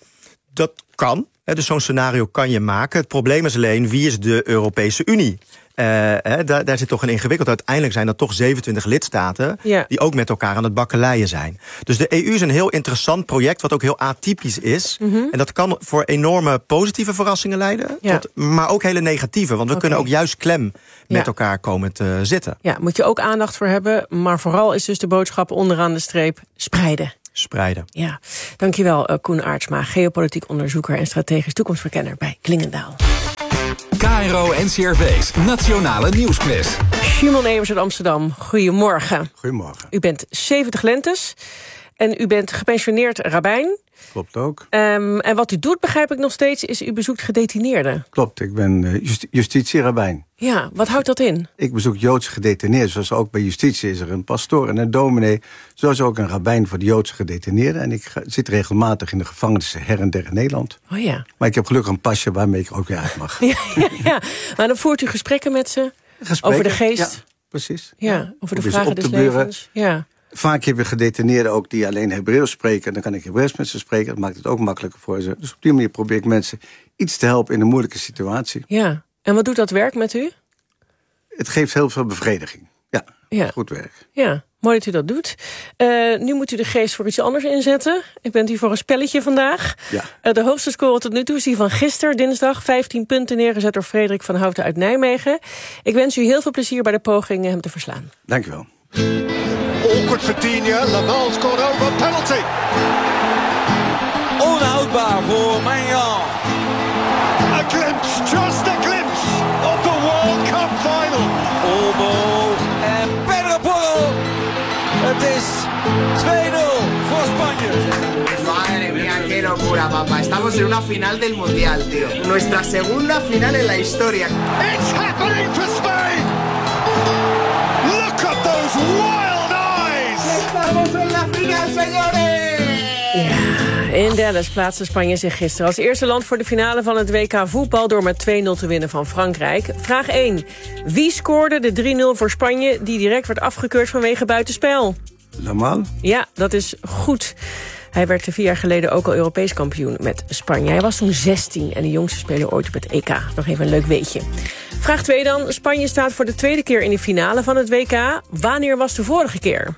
Dat kan. Dus zo'n scenario kan je maken. Het probleem is alleen, wie is de Europese Unie? Uh, hè, daar, daar zit toch een ingewikkeld. Uiteindelijk zijn dat toch zevenentwintig lidstaten... Ja. die ook met elkaar aan het bakkeleien zijn. Dus de E U is een heel interessant project... wat ook heel atypisch is. Mm-hmm. En dat kan voor enorme positieve verrassingen leiden... Ja. Tot, maar ook hele negatieve. Want we okay. kunnen ook juist klem met ja. elkaar komen te zitten. Ja, moet je ook aandacht voor hebben. Maar vooral is dus de boodschap onderaan de streep spreiden. Spreiden. Ja, dankjewel uh, Koen Aertsma, geopolitiek onderzoeker... en strategisch toekomstverkenner bij Klingendaal. K R O N C R V's Nationale Nieuwsquiz. Simon Evers uit Amsterdam, goedemorgen. Goedemorgen. U bent zeventig lentes en u bent gepensioneerd rabbijn. Klopt ook. Um, en wat u doet, begrijp ik nog steeds, is u bezoekt gedetineerden. Klopt, ik ben uh, justi- justitierabbijn. Ja, wat houdt dat in? Ik bezoek Joodse gedetineerden. Zoals ook bij justitie is er een pastoor en een dominee. Zoals ook een rabbijn voor de Joodse gedetineerden. En ik ga, zit regelmatig in de gevangenissen her en der in Nederland. Oh ja. Maar ik heb gelukkig een pasje waarmee ik er ook weer uit mag. ja, ja, ja, maar dan voert u gesprekken met ze gesprekken, over de geest. Ja, precies. Ja, ja. over de vragen des levens. Ja. Vaak heb je gedetineerden ook die alleen Hebreeuws spreken. Dan kan ik Hebreeuws met ze spreken. Dat maakt het ook makkelijker voor ze. Dus op die manier probeer ik mensen iets te helpen in een moeilijke situatie. Ja, en wat doet dat werk met u? Het geeft heel veel bevrediging. Ja, ja. Goed werk. Ja, mooi dat u dat doet. Uh, nu moet u de geest voor iets anders inzetten. Ik ben hier voor een spelletje vandaag. Ja. Uh, de hoogste score tot nu toe is die van gisteren, dinsdag. vijftien punten neergezet door Frederik van Houten uit Nijmegen. Ik wens u heel veel plezier bij de poging hem te verslaan. Dank u wel. Awkward for Digne. Laval's gone over. Penalty. Onhoudbaar voor Maignan. A glimpse, just a glimpse of the World Cup final. Olmo en Pedro Porro. Het is twee nul voor Spanje. Madre mía, qué locura, papá. Estamos en una final del Mundial, tío. Nuestra segunda final en la historia. It's happening for Spain. Look at those wild eyes. Estamos en la final, señores. Ja, in Dallas plaatste Spanje zich gisteren als eerste land voor de finale van het W K voetbal door met twee nul te winnen van Frankrijk. Vraag één. Wie scoorde de drie nul voor Spanje die direct werd afgekeurd vanwege buitenspel? Lamal? Ja, dat is goed. Hij werd vier jaar geleden ook al Europees kampioen met Spanje. Hij was toen zestien en de jongste speler ooit op het E K. Nog even een leuk weetje. Vraag twee dan. Spanje staat voor de tweede keer in de finale van het W K. Wanneer was de vorige keer?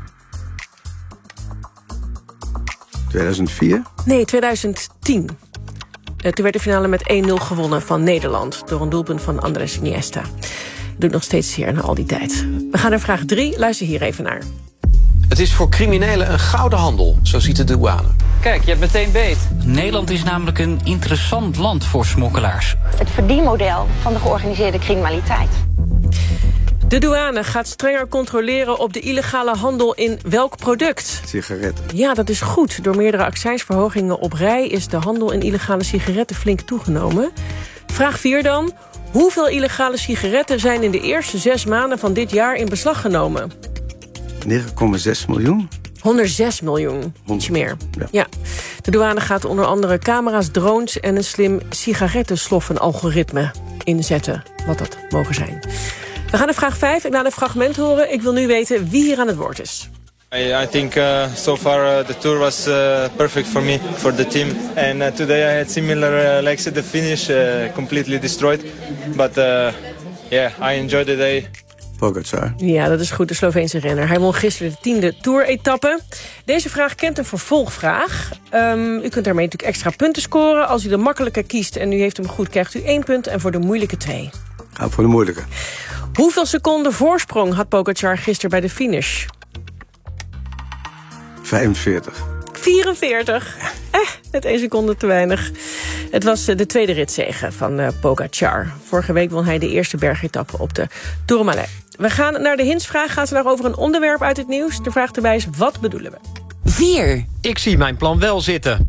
tweeduizend vier? Nee, tweeduizend tien. Uh, toen werd de finale met één nul gewonnen van Nederland. Door een doelpunt van Andrés Iniesta. Doet nog steeds zeer na al die tijd. We gaan naar vraag drie. Luister hier even naar. Het is voor criminelen een gouden handel, zo ziet de douane. Kijk, je hebt meteen beet. Nederland is namelijk een interessant land voor smokkelaars. Het verdienmodel van de georganiseerde criminaliteit. De douane gaat strenger controleren op de illegale handel in welk product? Sigaretten. Ja, dat is goed. Door meerdere accijnsverhogingen op rij is de handel in illegale sigaretten flink toegenomen. Vraag vier dan. Hoeveel illegale sigaretten zijn in de eerste zes maanden van dit jaar in beslag genomen? negen komma zes miljoen. honderdzes miljoen, iets meer. Ja. ja. De douane gaat onder andere camera's, drones en een slim sigarettensloffen-algoritme inzetten. Wat dat mogen zijn. We gaan naar vraag vijf. Ik laat een fragment horen. Ik wil nu weten wie hier aan het woord is. I, I think uh, so far uh, the tour was uh, perfect for me, for the team. And uh, today I had similar uh, legs at the finish, uh, completely destroyed. But uh, yeah, I enjoyed the day. Pogačar. Ja, dat is goed, de Sloveense renner. Hij won gisteren de tiende Tour-etappe. Deze vraag kent een vervolgvraag. Um, u kunt daarmee natuurlijk extra punten scoren. Als u de makkelijke kiest en u heeft hem goed, krijgt u één punt. En voor de moeilijke twee. Ga voor de moeilijke. Hoeveel seconden voorsprong had Pogačar gisteren bij de finish? vijfenveertig. vierenveertig. Eh, net één seconde te weinig. Het was de tweede ritzege van uh, Pogačar. Vorige week won hij de eerste bergetappe op de Tourmalet. We gaan naar de hintsvraag. Gaat vandaag over een onderwerp uit het nieuws. De vraag erbij is, wat bedoelen we? vier. Ik zie mijn plan wel zitten.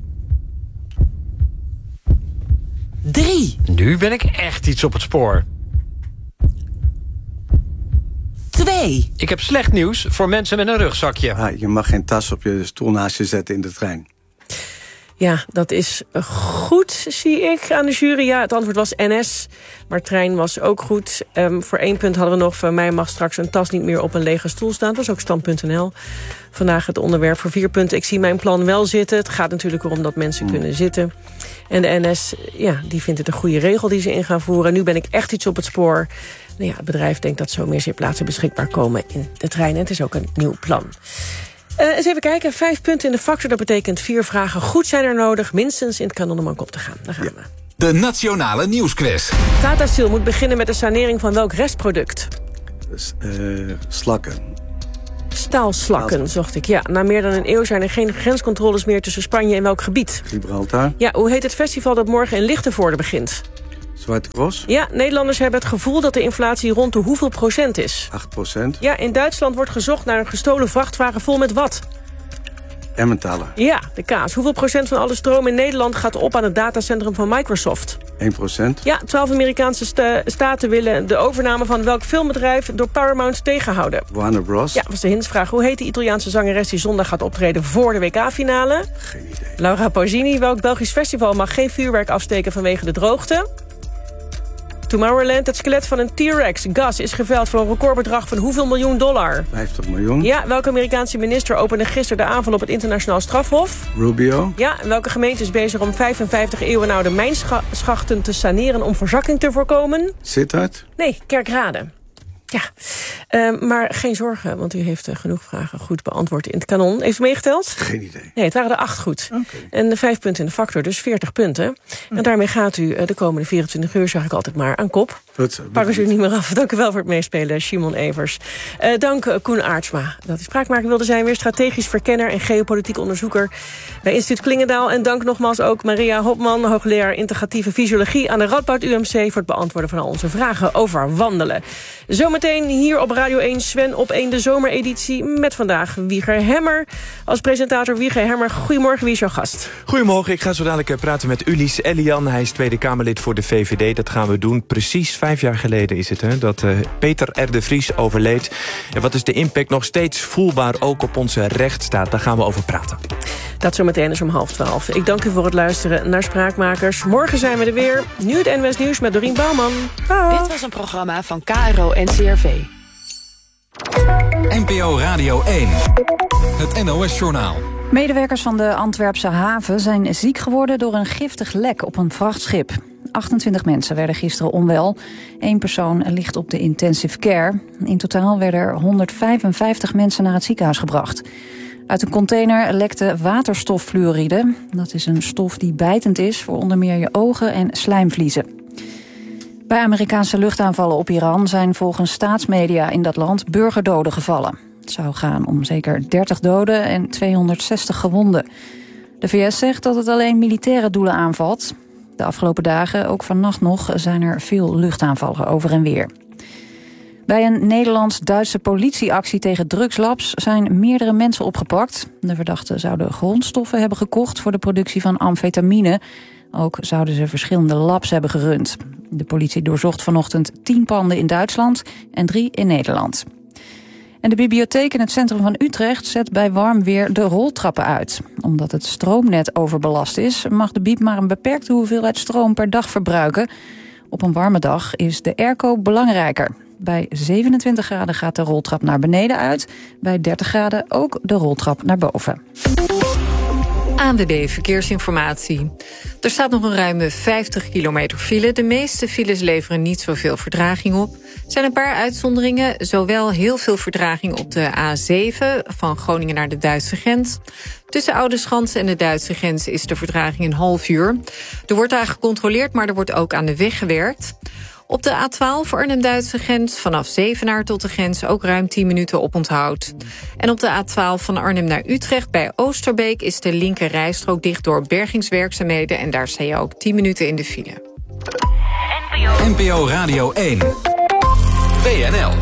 drie. Nu ben ik echt iets op het spoor. twee. Ik heb slecht nieuws voor mensen met een rugzakje. Ah, je mag geen tas op je stoel naast je zetten in de trein. Ja, dat is goed, zie ik aan de jury. Ja, het antwoord was N S, maar trein was ook goed. Um, voor één punt hadden we nog... van mij mag straks een tas niet meer op een lege stoel staan. Dat was ook stand punt n l. Vandaag het onderwerp voor vier punten. Ik zie mijn plan wel zitten. Het gaat natuurlijk erom dat mensen mm. kunnen zitten. En de N S, ja, die vindt het een goede regel die ze in gaan voeren. Nu ben ik echt iets op het spoor. Nou ja, het bedrijf denkt dat zo meer zitplaatsen beschikbaar komen in de trein. En het is ook een nieuw plan. Uh, eens even kijken, vijf punten in de factor. Dat betekent vier vragen goed zijn er nodig. Minstens in het kanon om aan kop te gaan. Daar gaan ja. we. De Nationale Nieuwsquiz. Tata Steel moet beginnen met de sanering van welk restproduct? Uh, slakken. Staalslakken, zocht ik. Ja, na meer dan een eeuw zijn er geen grenscontroles meer tussen Spanje en welk gebied? Gibraltar. Ja, hoe heet het festival dat morgen in Lichtenvoorde begint? Zwarte Cross. Ja, Nederlanders hebben het gevoel dat de inflatie rond de hoeveel procent is? acht procent. Ja, in Duitsland wordt gezocht naar een gestolen vrachtwagen vol met wat? Emmentaler. Ja, de kaas. Hoeveel procent van alle stroom in Nederland gaat op aan het datacentrum van Microsoft? één procent. Ja, twaalf Amerikaanse sta staten willen de overname van welk filmbedrijf door Paramount tegenhouden? Warner Bros. Ja, was de hintsvraag. Hoe heet de Italiaanse zangeres die zondag gaat optreden voor de W K-finale? Geen idee. Laura Pausini. Welk Belgisch festival mag geen vuurwerk afsteken vanwege de droogte? Tomorrowland, het skelet van een T-Rex, Gas, is geveild voor een recordbedrag van hoeveel miljoen dollar? vijftig miljoen. Ja, welke Amerikaanse minister opende gisteren de aanval op het internationaal strafhof? Rubio. Ja, en welke gemeente is bezig om vijfenvijftig eeuwenoude mijnschachten te saneren om verzakking te voorkomen? Sittard. Nee, Kerkrade. Ja, uh, maar geen zorgen, want u heeft uh, genoeg vragen goed beantwoord in het kanon. Heeft u meegeteld? Geen idee. Nee, het waren er acht goed. Okay. En de vijf punten in de factor, dus veertig punten. Okay. En daarmee gaat u uh, de komende vierentwintig uur, zeg ik altijd maar, aan kop. Pakken ze u niet meer af. Dank u wel voor het meespelen, Simon Evers. Uh, dank uh, Koen Aartsma, dat is spraakmaker wilde zijn. Weer strategisch verkenner en geopolitiek onderzoeker bij Instituut Klingendaal. En dank nogmaals ook Maria Hopman, hoogleraar integratieve fysiologie aan de Radboud U M C... voor het beantwoorden van al onze vragen over wandelen. Zometeen hier op Radio één, Sven op één, de zomereditie... met vandaag Wieger Hemmer. Als presentator Wieger Hemmer, goedemorgen, wie is jouw gast? Goedemorgen, ik ga zo dadelijk praten met Ulis Elian. Hij is Tweede Kamerlid voor de V V D. Dat gaan we doen. Precies vijf jaar geleden is het, hè, dat uh, Peter R. de Vries overleed. En wat is de impact nog steeds voelbaar ook op onze rechtsstaat? Daar gaan we over praten. Dat zometeen is om half twaalf. Ik dank u voor het luisteren naar Spraakmakers. Morgen zijn we er weer. Nu het N W S Nieuws met Dorien Bouwman. Dag. Dit was een programma van K R O en C R V. N P O Radio één. Het N O S-journaal. Medewerkers van de Antwerpse haven zijn ziek geworden door een giftig lek op een vrachtschip. achtentwintig mensen werden gisteren onwel. Eén persoon ligt op de intensive care. In totaal werden er honderdvijfenvijftig mensen naar het ziekenhuis gebracht. Uit een container lekte waterstoffluoride. Dat is een stof die bijtend is voor onder meer je ogen en slijmvliezen. Bij Amerikaanse luchtaanvallen op Iran zijn volgens staatsmedia in dat land burgerdoden gevallen. Het zou gaan om zeker dertig doden en tweehonderdzestig gewonden. De V S zegt dat het alleen militaire doelen aanvalt. De afgelopen dagen, ook vannacht nog, zijn er veel luchtaanvallen over en weer. Bij een Nederlands-Duitse politieactie tegen drugslabs zijn meerdere mensen opgepakt. De verdachten zouden grondstoffen hebben gekocht voor de productie van amfetamine. Ook zouden ze verschillende labs hebben gerund. De politie doorzocht vanochtend tien panden in Duitsland en drie in Nederland. En de bibliotheek in het centrum van Utrecht zet bij warm weer de roltrappen uit. Omdat het stroomnet overbelast is, mag de bieb maar een beperkte hoeveelheid stroom per dag verbruiken. Op een warme dag is de airco belangrijker. Bij zevenentwintig graden gaat de roltrap naar beneden uit. Bij dertig graden ook de roltrap naar boven. A N W B Verkeersinformatie. Er staat nog een ruime vijftig kilometer file. De meeste files leveren niet zoveel vertraging op. Er zijn een paar uitzonderingen. Zowel heel veel vertraging op de A zeven van Groningen naar de Duitse grens. Tussen Oudeschans en de Duitse grens is de vertraging een half uur. Er wordt daar gecontroleerd, maar er wordt ook aan de weg gewerkt. Op de A twaalf Arnhem-Duitse grens, vanaf Zevenaar tot de grens ook ruim tien minuten oponthoud. En op de A twaalf van Arnhem naar Utrecht bij Oosterbeek is de linker rijstrook dicht door bergingswerkzaamheden en daar sta je ook tien minuten in de file. N P O Radio één. W N L.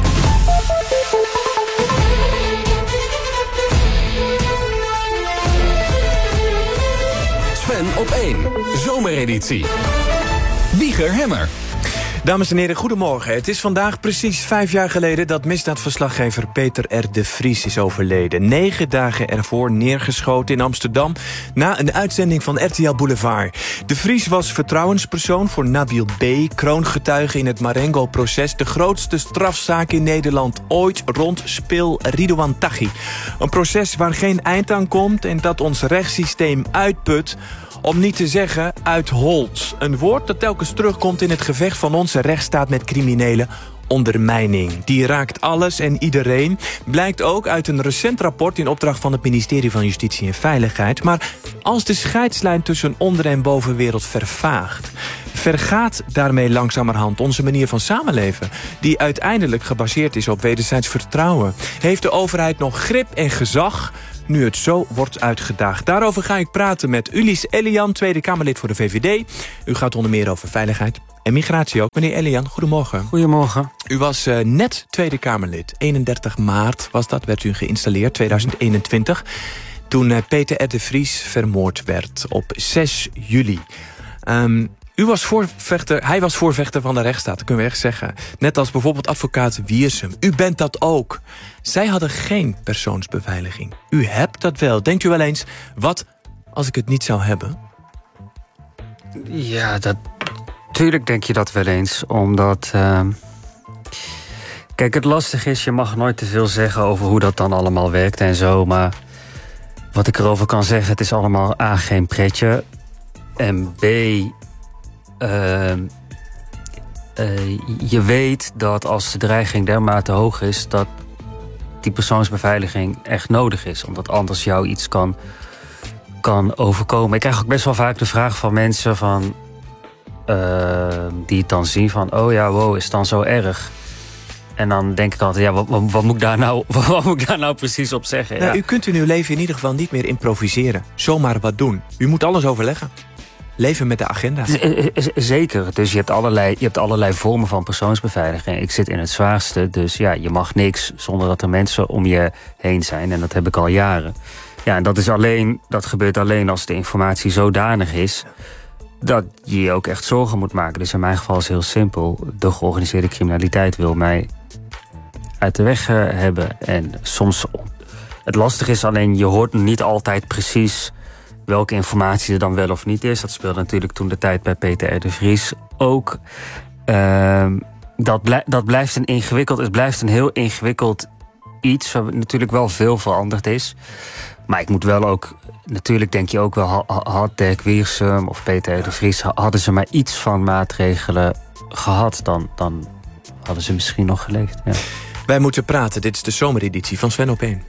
Sven op één. Zomereditie. Wieger Hemmer. Dames en heren, goedemorgen. Het is vandaag precies vijf jaar geleden dat misdaadverslaggever Peter R. de Vries is overleden. Negen dagen ervoor neergeschoten in Amsterdam na een uitzending van R T L Boulevard. De Vries was vertrouwenspersoon voor Nabil B., kroongetuige in het Marengo-proces, de grootste strafzaak in Nederland ooit rond spil Ridouan Taghi. Een proces waar geen eind aan komt en dat ons rechtssysteem uitput, om niet te zeggen uitholt. Een woord dat telkens terugkomt in het gevecht van onze rechtsstaat met criminelen. Ondermijning. Die raakt alles en iedereen. Blijkt ook uit een recent rapport in opdracht van het ministerie van Justitie en Veiligheid. Maar als de scheidslijn tussen onder- en bovenwereld vervaagt, vergaat daarmee langzamerhand onze manier van samenleven, die uiteindelijk gebaseerd is op wederzijds vertrouwen. Heeft de overheid nog grip en gezag nu het zo wordt uitgedaagd? Daarover ga ik praten met Ulis Elian, Tweede Kamerlid voor de V V D. U gaat onder meer over veiligheid en migratie ook. Meneer Elian, goedemorgen. Goedemorgen. U was uh, net Tweede Kamerlid. eenendertig maart was dat, werd u geïnstalleerd, tweeduizend eenentwintig. Toen uh, Peter R. de Vries vermoord werd op zes juli. Um, U was voorvechter, hij was voorvechter van de rechtsstaat, dat kunnen we echt zeggen. Net als bijvoorbeeld advocaat Wiersum. U bent dat ook. Zij hadden geen persoonsbeveiliging. U hebt dat wel. Denkt u wel eens, wat als ik het niet zou hebben? Ja, dat, tuurlijk denk je dat wel eens. Omdat, uh, kijk, het lastige is, je mag nooit te veel zeggen over hoe dat dan allemaal werkt en zo. Maar wat ik erover kan zeggen, het is allemaal A, geen pretje. En B, Uh, uh, je weet dat als de dreiging dermate hoog is, dat die persoonsbeveiliging echt nodig is. Omdat anders jou iets kan, kan overkomen. Ik krijg ook best wel vaak de vraag van mensen van, uh, die het dan zien van, oh ja, wow, is het dan zo erg? En dan denk ik altijd, ja, wat, wat, wat, moet, ik daar nou, wat moet ik daar nou precies op zeggen? Nou, ja. U kunt in uw leven in ieder geval niet meer improviseren. Zomaar wat doen. U moet alles overleggen. Leven met de agenda. Zeker. Dus je hebt, allerlei, je hebt allerlei vormen van persoonsbeveiliging. Ik zit in het zwaarste, dus ja, je mag niks zonder dat er mensen om je heen zijn. En dat heb ik al jaren. Ja, en dat is alleen, dat gebeurt alleen als de informatie zodanig is dat je je ook echt zorgen moet maken. Dus in mijn geval is het heel simpel. De georganiseerde criminaliteit wil mij uit de weg hebben. En soms, het lastige is alleen, je hoort niet altijd precies welke informatie er dan wel of niet is. Dat speelde natuurlijk toen de tijd bij Peter R. de Vries ook. Uh, dat, blij, dat blijft een ingewikkeld, het blijft een heel ingewikkeld iets, waar natuurlijk wel veel veranderd is. Maar ik moet wel ook, natuurlijk denk je ook wel, had Dirk Wiersum of Peter R. de Vries, hadden ze maar iets van maatregelen gehad, dan, dan hadden ze misschien nog geleefd. Ja. Wij moeten praten, dit is de zomereditie van Sven op één.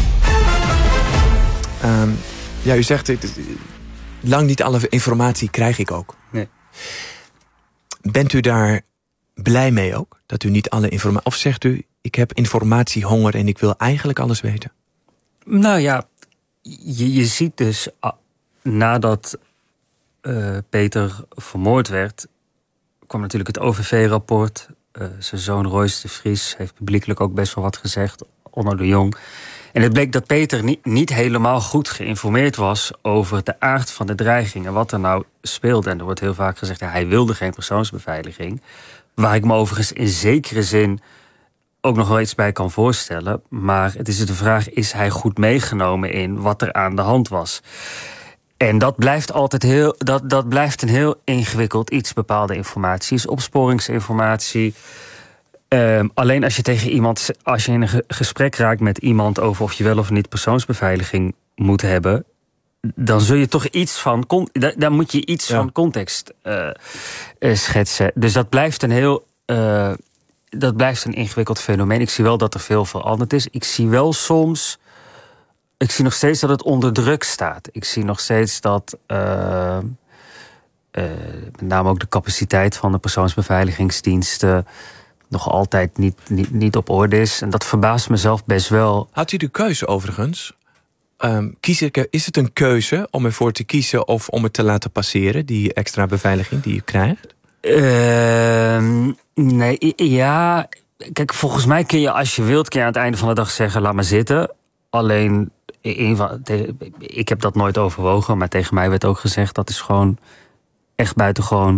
Um, Ja, u zegt, lang niet alle informatie krijg ik ook. Nee. Bent u daar blij mee ook? Dat u niet alle informatie... Of zegt u, ik heb informatiehonger en ik wil eigenlijk alles weten? Nou ja, je, je ziet dus, uh, nadat uh, Peter vermoord werd, kwam natuurlijk het O V V-rapport. Uh, zijn zoon Royce de Vries heeft publiekelijk ook best wel wat gezegd, Onno de Jong. En het bleek dat Peter niet, niet helemaal goed geïnformeerd was over de aard van de dreiging en wat er nou speelde. En er wordt heel vaak gezegd, ja, hij wilde geen persoonsbeveiliging. Waar ik me overigens in zekere zin ook nog wel iets bij kan voorstellen. Maar het is de vraag, is hij goed meegenomen in wat er aan de hand was? En dat blijft altijd heel, dat, dat blijft een heel ingewikkeld iets. Bepaalde informatie is opsporingsinformatie. Um, alleen als je tegen iemand, als je in een ge- gesprek raakt met iemand over of je wel of niet persoonsbeveiliging moet hebben, dan zul je toch iets van, con- da- dan moet je iets ja. van context uh, uh, schetsen. Dus dat blijft een heel, uh, dat blijft een ingewikkeld fenomeen. Ik zie wel dat er veel veranderd is. Ik zie wel soms, ik zie nog steeds dat het onder druk staat. Ik zie nog steeds dat Uh, uh, met name ook de capaciteit van de persoonsbeveiligingsdiensten nog altijd niet, niet, niet op orde is. En dat verbaast mezelf best wel. Had u de keuze overigens? Um, kies ik, is het een keuze om ervoor te kiezen of om het te laten passeren, die extra beveiliging die u krijgt? Uh, nee, ja. Kijk, volgens mij kun je, als je wilt, kun je aan het einde van de dag zeggen, laat maar zitten. Alleen, een van, ik heb dat nooit overwogen, maar tegen mij werd ook gezegd, dat is gewoon echt buitengewoon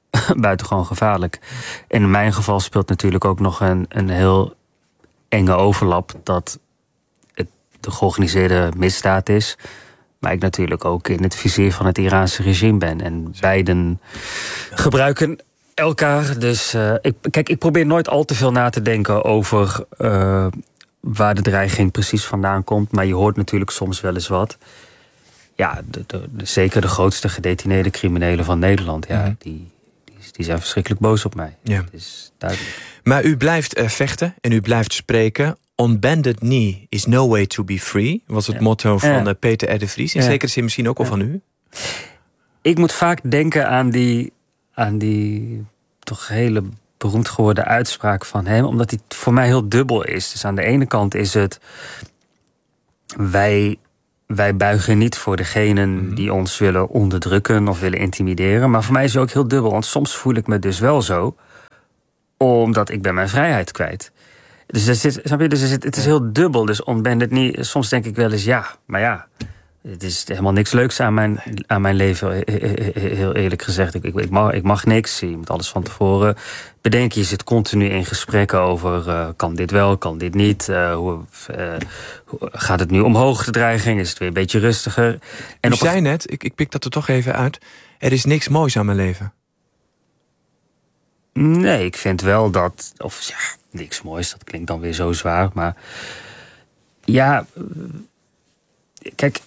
buitengewoon gevaarlijk. En in mijn geval speelt natuurlijk ook nog een, een heel enge overlap dat het de georganiseerde misdaad is, maar ik natuurlijk ook in het vizier van het Iraanse regime ben. En beiden gebruiken elkaar. Dus uh, ik, kijk, ik probeer nooit al te veel na te denken over uh, waar de dreiging precies vandaan komt. Maar je hoort natuurlijk soms wel eens wat. Ja, de, de, de, zeker de grootste gedetineerde criminelen van Nederland. Ja, mm-hmm. die, die, die zijn verschrikkelijk boos op mij. Ja. Dat is duidelijk. Maar u blijft uh, vechten en u blijft spreken. On bended knee is no way to be free, was het ja. motto van ja. uh, Peter R. de Vries. In ja. zekere zin misschien ook ja. al van u. Ik moet vaak denken aan die, aan die toch hele beroemd geworden uitspraak van hem, omdat die voor mij heel dubbel is. Dus aan de ene kant is het, wij, wij buigen niet voor degenen mm-hmm. die ons willen onderdrukken of willen intimideren. Maar voor mij is het ook heel dubbel, want soms voel ik me dus wel zo, omdat ik ben mijn vrijheid kwijt. Dus, er zit, snap je? Dus er zit, het is heel dubbel. Dus on bended knee, soms denk ik wel eens, ja, maar ja, het is helemaal niks leuks aan mijn, aan mijn leven, heel eerlijk gezegd. Ik, ik, mag, ik mag niks, je moet alles van tevoren bedenken. Je zit continu in gesprekken over, uh, kan dit wel, kan dit niet? Uh, hoe, uh, hoe, gaat het nu omhoog, de dreiging? Is het weer een beetje rustiger? En U zei een... net, ik, ik pik dat er toch even uit, er is niks moois aan mijn leven. Nee, ik vind wel dat, of ja, niks moois, dat klinkt dan weer zo zwaar, maar ja, kijk,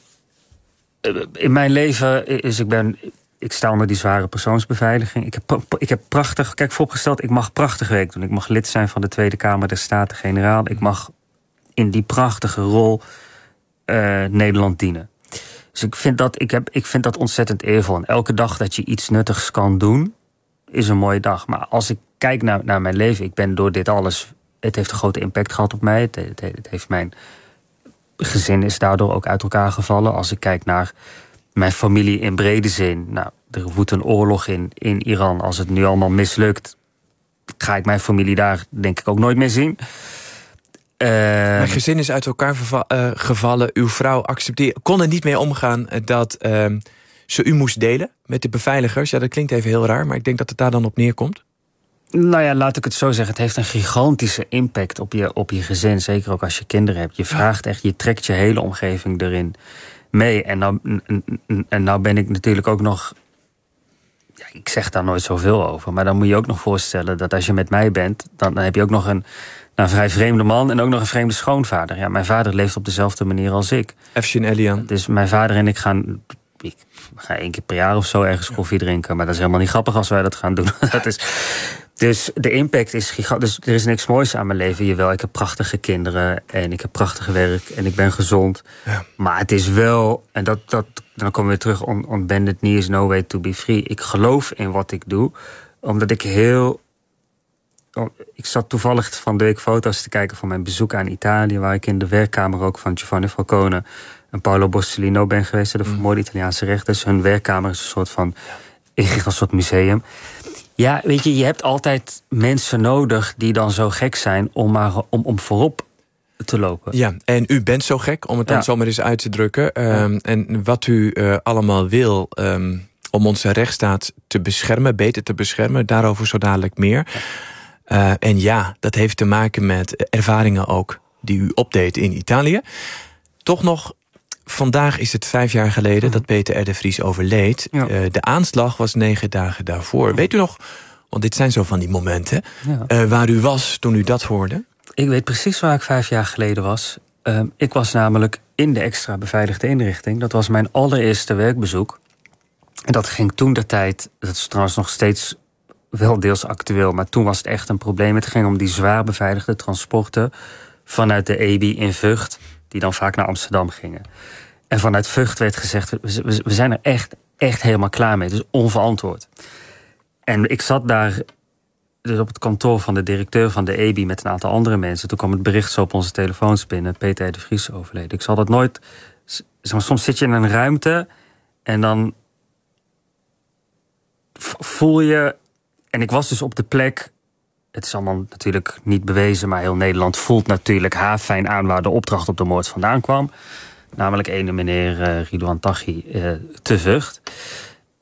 in mijn leven is, ik ben, ik sta onder die zware persoonsbeveiliging. Ik heb, ik heb prachtig, kijk, vooropgesteld, ik mag prachtig werk doen. Ik mag lid zijn van de Tweede Kamer der Staten-Generaal. Ik mag in die prachtige rol uh, Nederland dienen. Dus ik vind dat, ik heb, ik vind dat ontzettend eervol. En elke dag dat je iets nuttigs kan doen, is een mooie dag. Maar als ik kijk naar, naar mijn leven, ik ben door dit alles, het heeft een grote impact gehad op mij. Het, het, het heeft mijn gezin is daardoor ook uit elkaar gevallen. Als ik kijk naar mijn familie in brede zin, nou, er woedt een oorlog in, in Iran. Als het nu allemaal mislukt, ga ik mijn familie daar denk ik ook nooit meer zien. Uh, Mijn gezin is uit elkaar verva- uh, gevallen. Uw vrouw accepteerde, kon er niet mee omgaan dat uh, ze u moest delen met de beveiligers. Ja, dat klinkt even heel raar, maar ik denk dat het daar dan op neerkomt. Nou ja, laat ik het zo zeggen. Het heeft een gigantische impact op je, op je gezin. Zeker ook als je kinderen hebt. Je vraagt echt, je trekt je hele omgeving erin mee. En nou, en nou ben ik natuurlijk ook nog, ja, ik zeg daar nooit zoveel over, maar dan moet je ook nog voorstellen dat als je met mij bent, dan, dan heb je ook nog een, een vrij vreemde man en ook nog een vreemde schoonvader. Ja, mijn vader leeft op dezelfde manier als ik. Efshin Elian. Dus mijn vader en ik gaan, ik ga één keer per jaar of zo ergens koffie drinken, maar dat is helemaal niet grappig als wij dat gaan doen. Dat is, dus de impact is gigantisch. Dus er is niks moois aan mijn leven. Jawel, ik heb prachtige kinderen en ik heb prachtig werk en ik ben gezond. Ja. Maar het is wel, en dat, dat, dan komen we weer terug, on, on bended knee is no way to be free. Ik geloof in wat ik doe, omdat ik heel, ik zat toevallig van de week foto's te kijken van mijn bezoek aan Italië, waar ik in de werkkamer ook van Giovanni Falcone en Paolo Borsellino ben geweest, de vermoorde Italiaanse rechters. Hun werkkamer is een soort van, een soort museum. Ja, weet je, je hebt altijd mensen nodig die dan zo gek zijn om, maar, om, om voorop te lopen. Ja, en u bent zo gek, om het dan ja. zomaar eens uit te drukken. Um, ja. En wat u uh, allemaal wil um, om onze rechtsstaat te beschermen, beter te beschermen, daarover zo dadelijk meer. Ja. Uh, en ja, dat heeft te maken met ervaringen ook die u opdeed in Italië. Toch nog, vandaag is het vijf jaar geleden dat Peter R. de Vries overleed. Ja. Uh, de aanslag was negen dagen daarvoor. Ja. Weet u nog, want dit zijn zo van die momenten, ja. uh, waar u was toen u dat hoorde? Ik weet precies waar ik vijf jaar geleden was. Uh, ik was namelijk in de extra beveiligde inrichting. Dat was mijn allereerste werkbezoek. En dat ging toen de tijd, dat is trouwens nog steeds wel deels actueel, maar toen was het echt een probleem. Het ging om die zwaar beveiligde transporten vanuit de E B I in Vught, die dan vaak naar Amsterdam gingen. En vanuit Vught werd gezegd, we, we, we zijn er echt, echt helemaal klaar mee. Dus onverantwoord. En ik zat daar dus op het kantoor van de directeur van de E B I met een aantal andere mensen. Toen kwam het bericht zo op onze telefoons binnen, Peter R. de Vries overleden. Ik zal dat nooit, soms zit je in een ruimte en dan voel je, en ik was dus op de plek, het is allemaal natuurlijk niet bewezen, maar heel Nederland voelt natuurlijk haarfijn aan waar de opdracht op de moord vandaan kwam. Namelijk ene meneer uh, Ridouan Taghi uh, te Vught.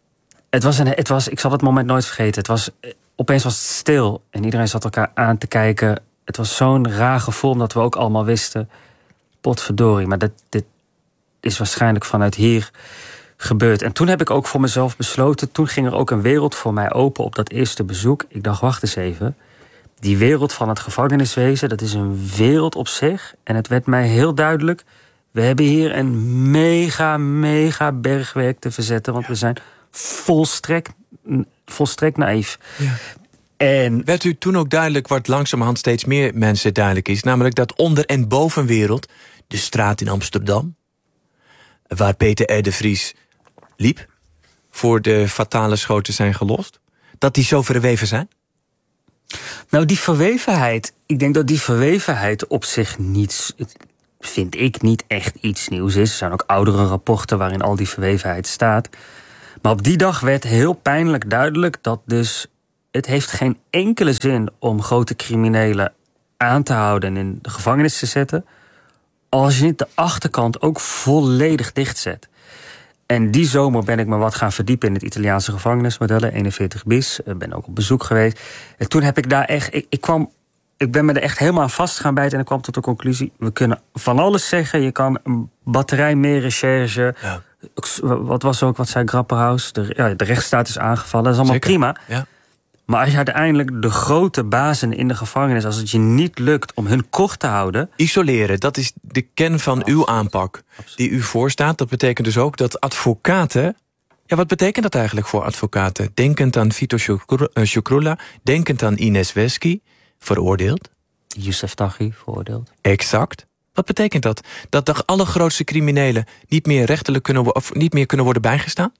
Het was een, het was, ik zal het moment nooit vergeten. Het was, opeens was het stil en iedereen zat elkaar aan te kijken. Het was zo'n raar gevoel, omdat we ook allemaal wisten... potverdorie, maar dit, dit is waarschijnlijk vanuit hier gebeurd. En toen heb ik ook voor mezelf besloten... toen ging er ook een wereld voor mij open op dat eerste bezoek. Ik dacht, wacht eens even. Die wereld van het gevangeniswezen, dat is een wereld op zich. En het werd mij heel duidelijk... we hebben hier een mega, mega bergwerk te verzetten... want we zijn volstrekt, volstrekt naïef. Ja. En werd u toen ook duidelijk, wat langzamerhand steeds meer mensen duidelijk is... namelijk dat onder- en bovenwereld, de straat in Amsterdam... waar Peter R. de Vries liep... voor de fatale schoten zijn gelost... dat die zo verweven zijn? Nou, die verwevenheid... ik denk dat die verwevenheid op zich niets... vind ik niet echt iets nieuws is. Er zijn ook oudere rapporten waarin al die verwevenheid staat. Maar op die dag werd heel pijnlijk duidelijk dat dus... het heeft geen enkele zin om grote criminelen aan te houden... en in de gevangenis te zetten... als je niet de achterkant ook volledig dichtzet. En die zomer ben ik me wat gaan verdiepen... in het Italiaanse gevangenismodellen, eenenveertig bis. Ik ben ook op bezoek geweest. En toen heb ik daar echt... Ik, ik, kwam, ik ben me er echt helemaal aan vast gaan bijten... en ik kwam tot de conclusie... we kunnen van alles zeggen. Je kan een batterij meer recherche... Ja. Wat was ook, wat zei Grapperhaus? De, ja, de rechtsstaat is aangevallen, dat is allemaal Zeker. prima... Ja. Maar als je uiteindelijk de grote bazen in de gevangenis... als het je niet lukt om hun kort te houden... Isoleren, dat is de kern van Absoluut. uw aanpak die u voorstaat. Dat betekent dus ook dat advocaten... Ja, wat betekent dat eigenlijk voor advocaten? Denkend aan Vito Shukroula, denkend aan Ines Wesky, veroordeeld. Youssef Taghi, veroordeeld. Exact. Wat betekent dat? Dat de allergrootste criminelen niet meer rechterlijk kunnen, of niet meer kunnen worden bijgestaan?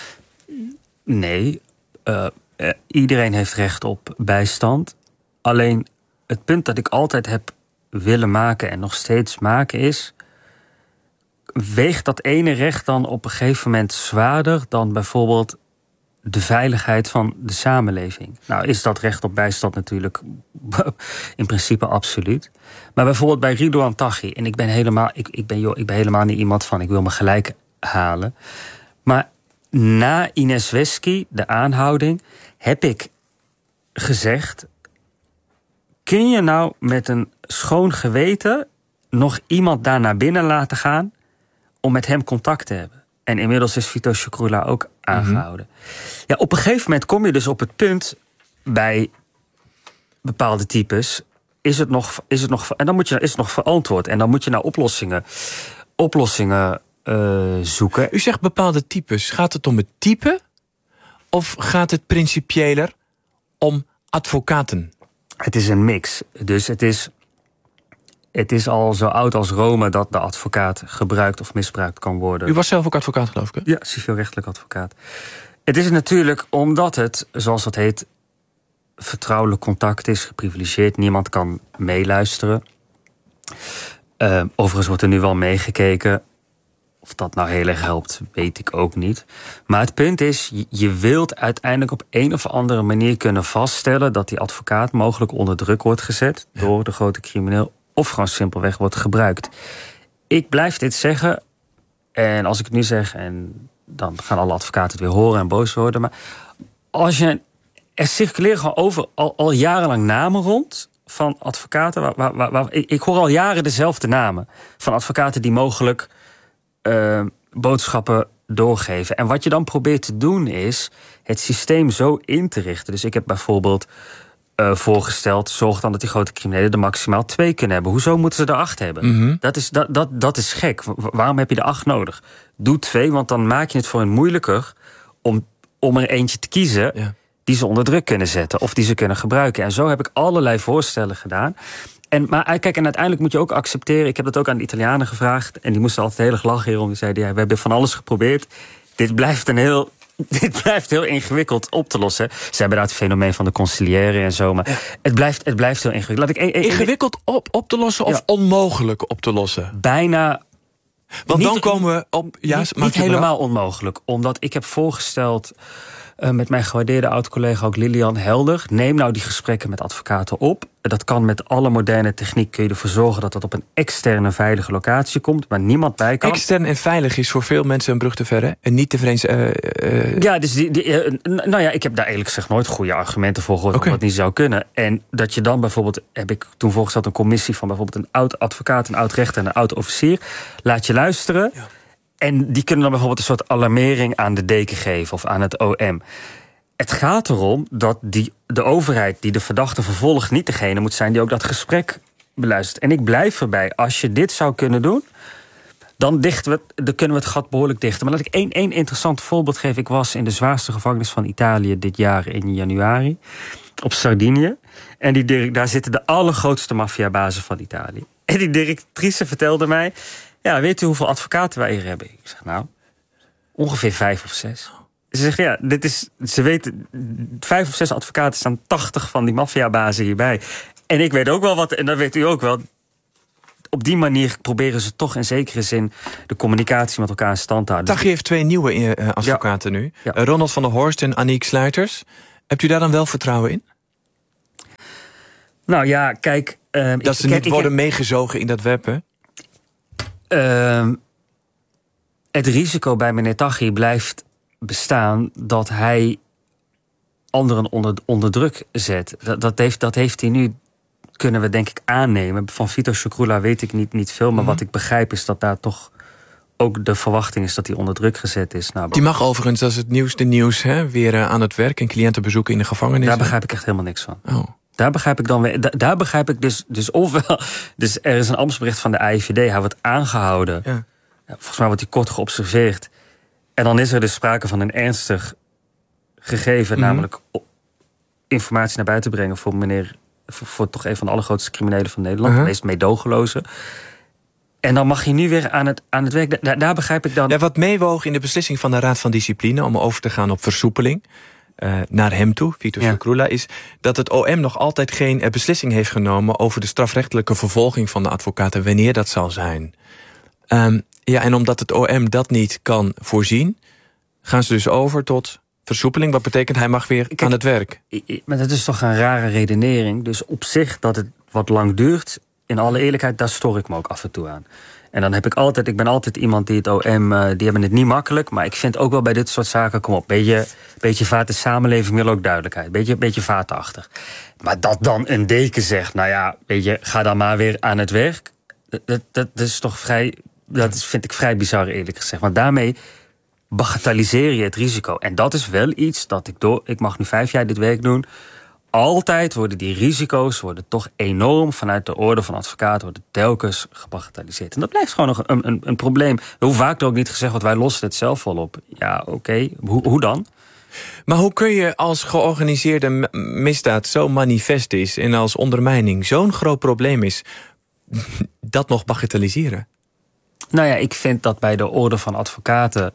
Nee, uh, uh, iedereen heeft recht op bijstand. Alleen het punt dat ik altijd heb willen maken en nog steeds maken is... weegt dat ene recht dan op een gegeven moment zwaarder... dan bijvoorbeeld de veiligheid van de samenleving? Nou is dat recht op bijstand natuurlijk in principe absoluut. Maar bijvoorbeeld bij Ridouan Taghi... en ik ben, helemaal, ik, ik, ben, joh, ik ben helemaal niet iemand van... ik wil me gelijk halen. Maar na Ines Wesky, de aanhouding... heb ik gezegd... kun je nou met een schoon geweten... nog iemand daar naar binnen laten gaan... om met hem contact te hebben? En inmiddels is Vito Shukroula ook aangehouden. Mm-hmm. Ja, op een gegeven moment kom je dus op het punt... bij bepaalde types... is het nog, is het nog, en dan moet je, is het nog verantwoord. En dan moet je naar oplossingen, oplossingen uh, zoeken. U zegt bepaalde types. Gaat het om het type? Of gaat het principiëler om advocaten? Het is een mix. Dus het is... Het is al zo oud als Rome dat de advocaat gebruikt of misbruikt kan worden. U was zelf ook advocaat, geloof ik? Hè? Ja, civielrechtelijk advocaat. Het is natuurlijk omdat het, zoals dat heet... vertrouwelijk contact is, geprivilegeerd. Niemand kan meeluisteren. Uh, overigens wordt er nu wel meegekeken. Of dat nou heel erg helpt, weet ik ook niet. Maar het punt is, je wilt uiteindelijk op een of andere manier kunnen vaststellen... dat die advocaat mogelijk onder druk wordt gezet... Ja. door de grote crimineel... of gewoon simpelweg wordt gebruikt. Ik blijf dit zeggen. En als ik het nu zeg... en dan gaan alle advocaten het weer horen en boos worden. Maar als je... er circuleren gewoon over al, al jarenlang namen rond... van advocaten. Waar, waar, waar, waar, ik, ik hoor al jaren dezelfde namen. Van advocaten die mogelijk... Uh, boodschappen doorgeven. En wat je dan probeert te doen is... het systeem zo in te richten. Dus ik heb bijvoorbeeld... Uh, voorgesteld, zorg dan dat die grote criminelen er maximaal twee kunnen hebben. Hoezo moeten ze er acht hebben? Mm-hmm. Dat is, dat, dat, dat is gek. Waarom heb je er acht nodig? Doe twee, want dan maak je het voor hen moeilijker... om, om er eentje te kiezen ja. die ze onder druk kunnen zetten... of die ze kunnen gebruiken. En zo heb ik allerlei voorstellen gedaan. En, maar kijk, en uiteindelijk moet je ook accepteren... ik heb dat ook aan de Italianen gevraagd... en die moesten altijd heel erg lachen hierom. Die zeiden, ja, we hebben van alles geprobeerd. Dit blijft een heel... Dit blijft heel ingewikkeld op te lossen. Ze hebben daar het fenomeen van de conciliëren en zo. Maar ja. het, blijft, het blijft heel ingewikkeld. Laat ik een, een, ingewikkeld op, op te lossen of ja. onmogelijk op te lossen? Bijna. Want niet, dan komen we op... Ja, niet niet helemaal onmogelijk. Omdat ik heb voorgesteld... Uh, met mijn gewaardeerde oud-collega ook Lilian Helder. Neem nou die gesprekken met advocaten op. Dat kan met alle moderne techniek. Kun je ervoor zorgen dat dat op een externe veilige locatie komt. Waar niemand bij kan. Extern en veilig is voor veel mensen een brug te verre. En niet te vreemd. Uh, uh... Ja, dus die, die, uh, nou ja, ik heb daar eerlijk gezegd nooit goede argumenten voor gehoord. Okay. Of dat niet zou kunnen. En dat je dan bijvoorbeeld, heb ik toen voorgesteld een commissie van bijvoorbeeld een oud advocaat, een oud rechter en een oud officier. Laat je luisteren. Ja. En die kunnen dan bijvoorbeeld een soort alarmering aan de deken geven of aan het O M. Het gaat erom dat die, de overheid die de verdachte vervolgt niet degene moet zijn die ook dat gesprek beluistert. En ik blijf erbij, als je dit zou kunnen doen, dan, dichten we, dan kunnen we het gat behoorlijk dichten. Maar laat ik één, één interessant voorbeeld geven. Ik was in de zwaarste gevangenis van Italië dit jaar in januari, op Sardinië. En die, daar zitten de allergrootste maffiabazen van Italië. En die directrice vertelde mij, ja, weet u hoeveel advocaten wij hier hebben? Ik zeg, nou, ongeveer vijf of zes. Ze zegt, ja, dit is, ze weten, vijf of zes advocaten staan tachtig van die maffiabazen hierbij. En ik weet ook wel wat, en dat weet u ook wel. Op die manier proberen ze toch in zekere zin de communicatie met elkaar in stand te houden. Taghi heeft twee nieuwe uh, advocaten ja. nu. Ja. Uh, Ronald van der Horst en Aniek Sluiters. Hebt u daar dan wel vertrouwen in? Nou ja, kijk. Uh, dat ik, ze niet ik, worden ik, meegezogen in dat web, hè? Uh, het risico bij meneer Taghi blijft bestaan dat hij anderen onder, onder druk zet. Dat, dat, heeft, dat heeft hij nu, kunnen we denk ik aannemen. Van Vito Scicrula weet ik niet, niet veel, maar mm-hmm. wat ik begrijp is dat daar toch ook de verwachting is dat hij onder druk gezet is. Nou, die mag overigens, dat is het nieuwste nieuws, hè, weer uh, aan het werk en cliënten bezoeken in de gevangenis. Daar begrijp ik echt helemaal niks van. Oh. Daar begrijp ik dan weer. Daar, daar begrijp ik dus, dus ofwel. Dus er is een ambtsbericht van de A I V D, hij wordt aangehouden. Ja. Ja, volgens mij wordt hij kort geobserveerd. En dan is er dus sprake van een ernstig gegeven, mm-hmm. namelijk informatie naar buiten brengen voor meneer, voor, voor toch een van de allergrootste criminelen van Nederland, uh-huh. de meest meedogenloze. En dan mag je nu weer aan het, aan het werk. Daar, daar begrijp ik dan. Ja, wat meewoog in de beslissing van de Raad van Discipline om over te gaan op versoepeling uh, naar hem toe, Vito Scicrula, ja. is dat het O M nog altijd geen uh, beslissing heeft genomen over de strafrechtelijke vervolging van de advocaten, wanneer dat zal zijn. Um, ja, en omdat het O M dat niet kan voorzien, gaan ze dus over tot versoepeling. Wat betekent hij mag weer Kijk, aan het werk. Maar dat is toch een rare redenering. Dus op zich dat het wat lang duurt, in alle eerlijkheid, daar stoor ik me ook af en toe aan. En dan heb ik altijd, ik ben altijd iemand die het O M, uh, die hebben het niet makkelijk, maar ik vind ook wel bij dit soort zaken, kom op, beetje, beetje vaart de samenleving wil ook duidelijkheid. Beetje, beetje vaartachtig. Maar dat dan een deken zegt, nou ja, weet je, ga dan maar weer aan het werk. Dat, dat, dat is toch vrij, dat vind ik vrij bizar eerlijk gezegd. Want daarmee bagatelliseer je het risico. En dat is wel iets dat ik door, ik mag nu vijf jaar dit werk doen, altijd worden die risico's worden toch enorm vanuit de orde van advocaten worden telkens gebagatelliseerd. En dat blijft gewoon nog een, een, een probleem. Hoe vaak er ook niet gezegd wordt, wij lossen het zelf wel op. Ja, oké. Okay. Hoe, hoe dan? Maar hoe kun je als georganiseerde misdaad zo manifest is en als ondermijning zo'n groot probleem is, dat nog bagatelliseren? Nou ja, ik vind dat bij de orde van advocaten,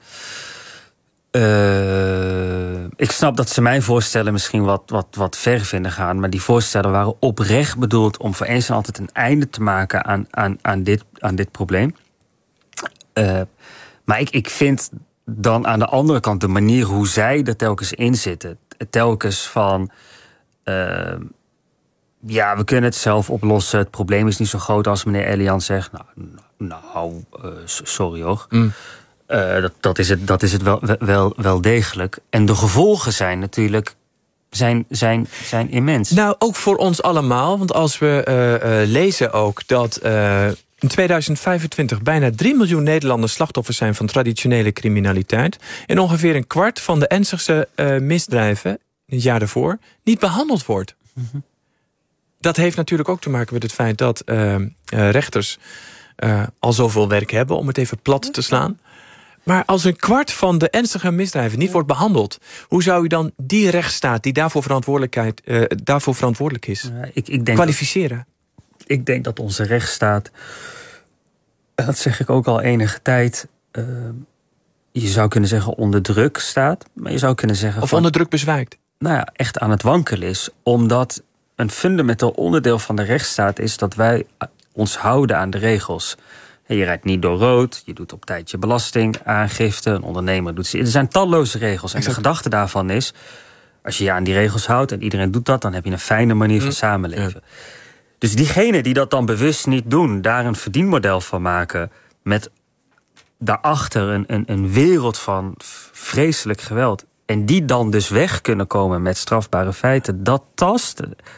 Uh, ik snap dat ze mijn voorstellen misschien wat, wat, wat ver vinden gaan, maar die voorstellen waren oprecht bedoeld om voor eens en altijd een einde te maken aan, aan, aan, dit, aan dit probleem. Uh, maar ik, ik vind dan aan de andere kant de manier hoe zij er telkens in zitten, telkens van Uh, ja, we kunnen het zelf oplossen, het probleem is niet zo groot als meneer Elian zegt. Nou, nou uh, sorry hoor. Mm. Uh, dat, dat is het, dat is het wel, wel, wel degelijk. En de gevolgen zijn natuurlijk zijn, zijn, zijn immens. Nou, ook voor ons allemaal. Want als we uh, uh, lezen ook dat uh, in tweeduizend vijfentwintig bijna drie miljoen Nederlanders slachtoffers zijn van traditionele criminaliteit. En ongeveer een kwart van de ernstigste uh, misdrijven in het jaar daarvoor niet behandeld wordt. Mm-hmm. Dat heeft natuurlijk ook te maken met het feit dat uh, uh, rechters uh, al zoveel werk hebben, om het even plat te slaan. Maar als een kwart van de ernstige misdrijven niet wordt behandeld, hoe zou u dan die rechtsstaat die daarvoor, verantwoordelijkheid, uh, daarvoor verantwoordelijk is, uh, ik, ik denk kwalificeren? Dat, ik denk dat onze rechtsstaat, dat zeg ik ook al enige tijd, uh, je zou kunnen zeggen onder druk staat, maar je zou kunnen zeggen of van, onder druk bezwijkt. Nou ja, echt aan het wankelen is, omdat een fundamenteel onderdeel van de rechtsstaat is dat wij ons houden aan de regels. Je rijdt niet door rood, je doet op tijd je belastingaangifte, een ondernemer doet... Er zijn talloze regels. En exact. De gedachte daarvan is, als je je aan die regels houdt en iedereen doet dat, dan heb je een fijne manier van samenleven. Ja. Dus diegenen die dat dan bewust niet doen, daar een verdienmodel van maken, met daarachter een, een, een wereld van vreselijk geweld, en die dan dus weg kunnen komen met strafbare feiten, dat tast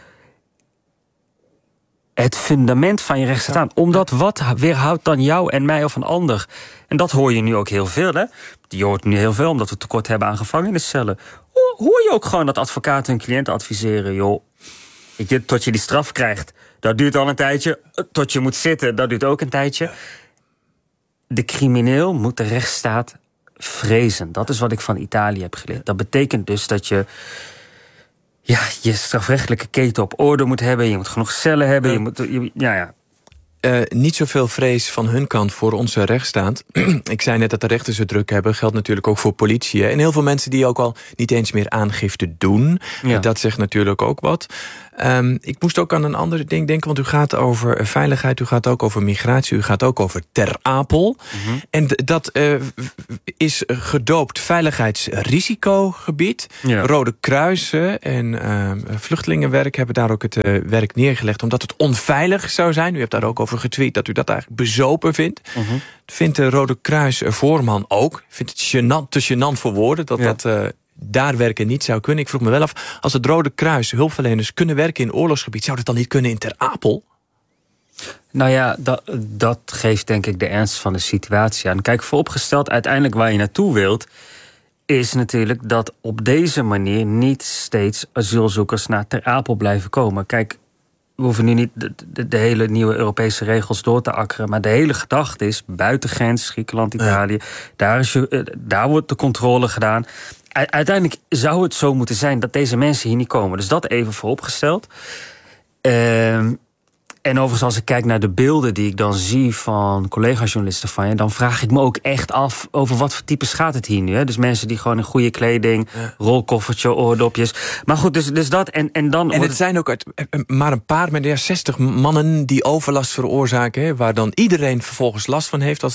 het fundament van je rechtsstaat aan. Omdat wat weerhoudt dan jou en mij of een ander? En dat hoor je nu ook heel veel, hè? Je hoort nu heel veel, omdat we tekort hebben aan gevangeniscellen. Hoor je ook gewoon dat advocaten hun cliënten adviseren, joh, je, tot je die straf krijgt, dat duurt al een tijdje. Tot je moet zitten, dat duurt ook een tijdje. De crimineel moet de rechtsstaat vrezen. Dat is wat ik van Italië heb geleerd. Dat betekent dus dat je ja, je strafrechtelijke keten op orde moet hebben. Je moet genoeg cellen hebben. Je moet, je, ja, ja. Uh, niet zoveel vrees van hun kant voor onze rechtsstaat. Ik zei net dat de rechters het druk hebben. Geldt natuurlijk ook voor politie. Hè? En heel veel mensen die ook al niet eens meer aangifte doen. Ja. Dat zegt natuurlijk ook wat. Um, ik moest ook aan een ander ding denken. Want u gaat over veiligheid, u gaat ook over migratie, u gaat ook over Ter Apel. Mm-hmm. En d- dat uh, is gedoopt veiligheidsrisicogebied. Ja. Rode Kruisen en uh, vluchtelingenwerk hebben daar ook het uh, werk neergelegd, omdat het onveilig zou zijn. U hebt daar ook over getweet dat u dat eigenlijk bezopen vindt. Mm-hmm. Vindt de Rode Kruis voorman ook. Vindt het gênant, te gênant voor woorden dat ja. dat Uh, daar werken niet zou kunnen. Ik vroeg me wel af, als het Rode Kruis hulpverleners kunnen werken in oorlogsgebied, zou dat dan niet kunnen in Ter Apel? Nou ja, dat, dat geeft denk ik de ernst van de situatie aan. Kijk, vooropgesteld, uiteindelijk waar je naartoe wilt, is natuurlijk dat op deze manier niet steeds asielzoekers naar Ter Apel blijven komen. Kijk, we hoeven nu niet de, de, de hele nieuwe Europese regels door te akkeren, maar de hele gedachte is, buitengrens, Griekenland, Italië, ja. daar, is je, daar wordt de controle gedaan. Uiteindelijk zou het zo moeten zijn dat deze mensen hier niet komen. Dus dat even vooropgesteld. Uh, en overigens, als ik kijk naar de beelden die ik dan zie van collega-journalisten van je, dan vraag ik me ook echt af over wat voor types gaat het hier nu. Hè? Dus mensen die gewoon in goede kleding, ja. rolkoffertje, oordopjes. Maar goed, dus, dus dat. En, en, dan en het zijn ook uit, maar een paar, maar ja, zestig mannen die overlast veroorzaken, hè, waar dan iedereen vervolgens last van heeft als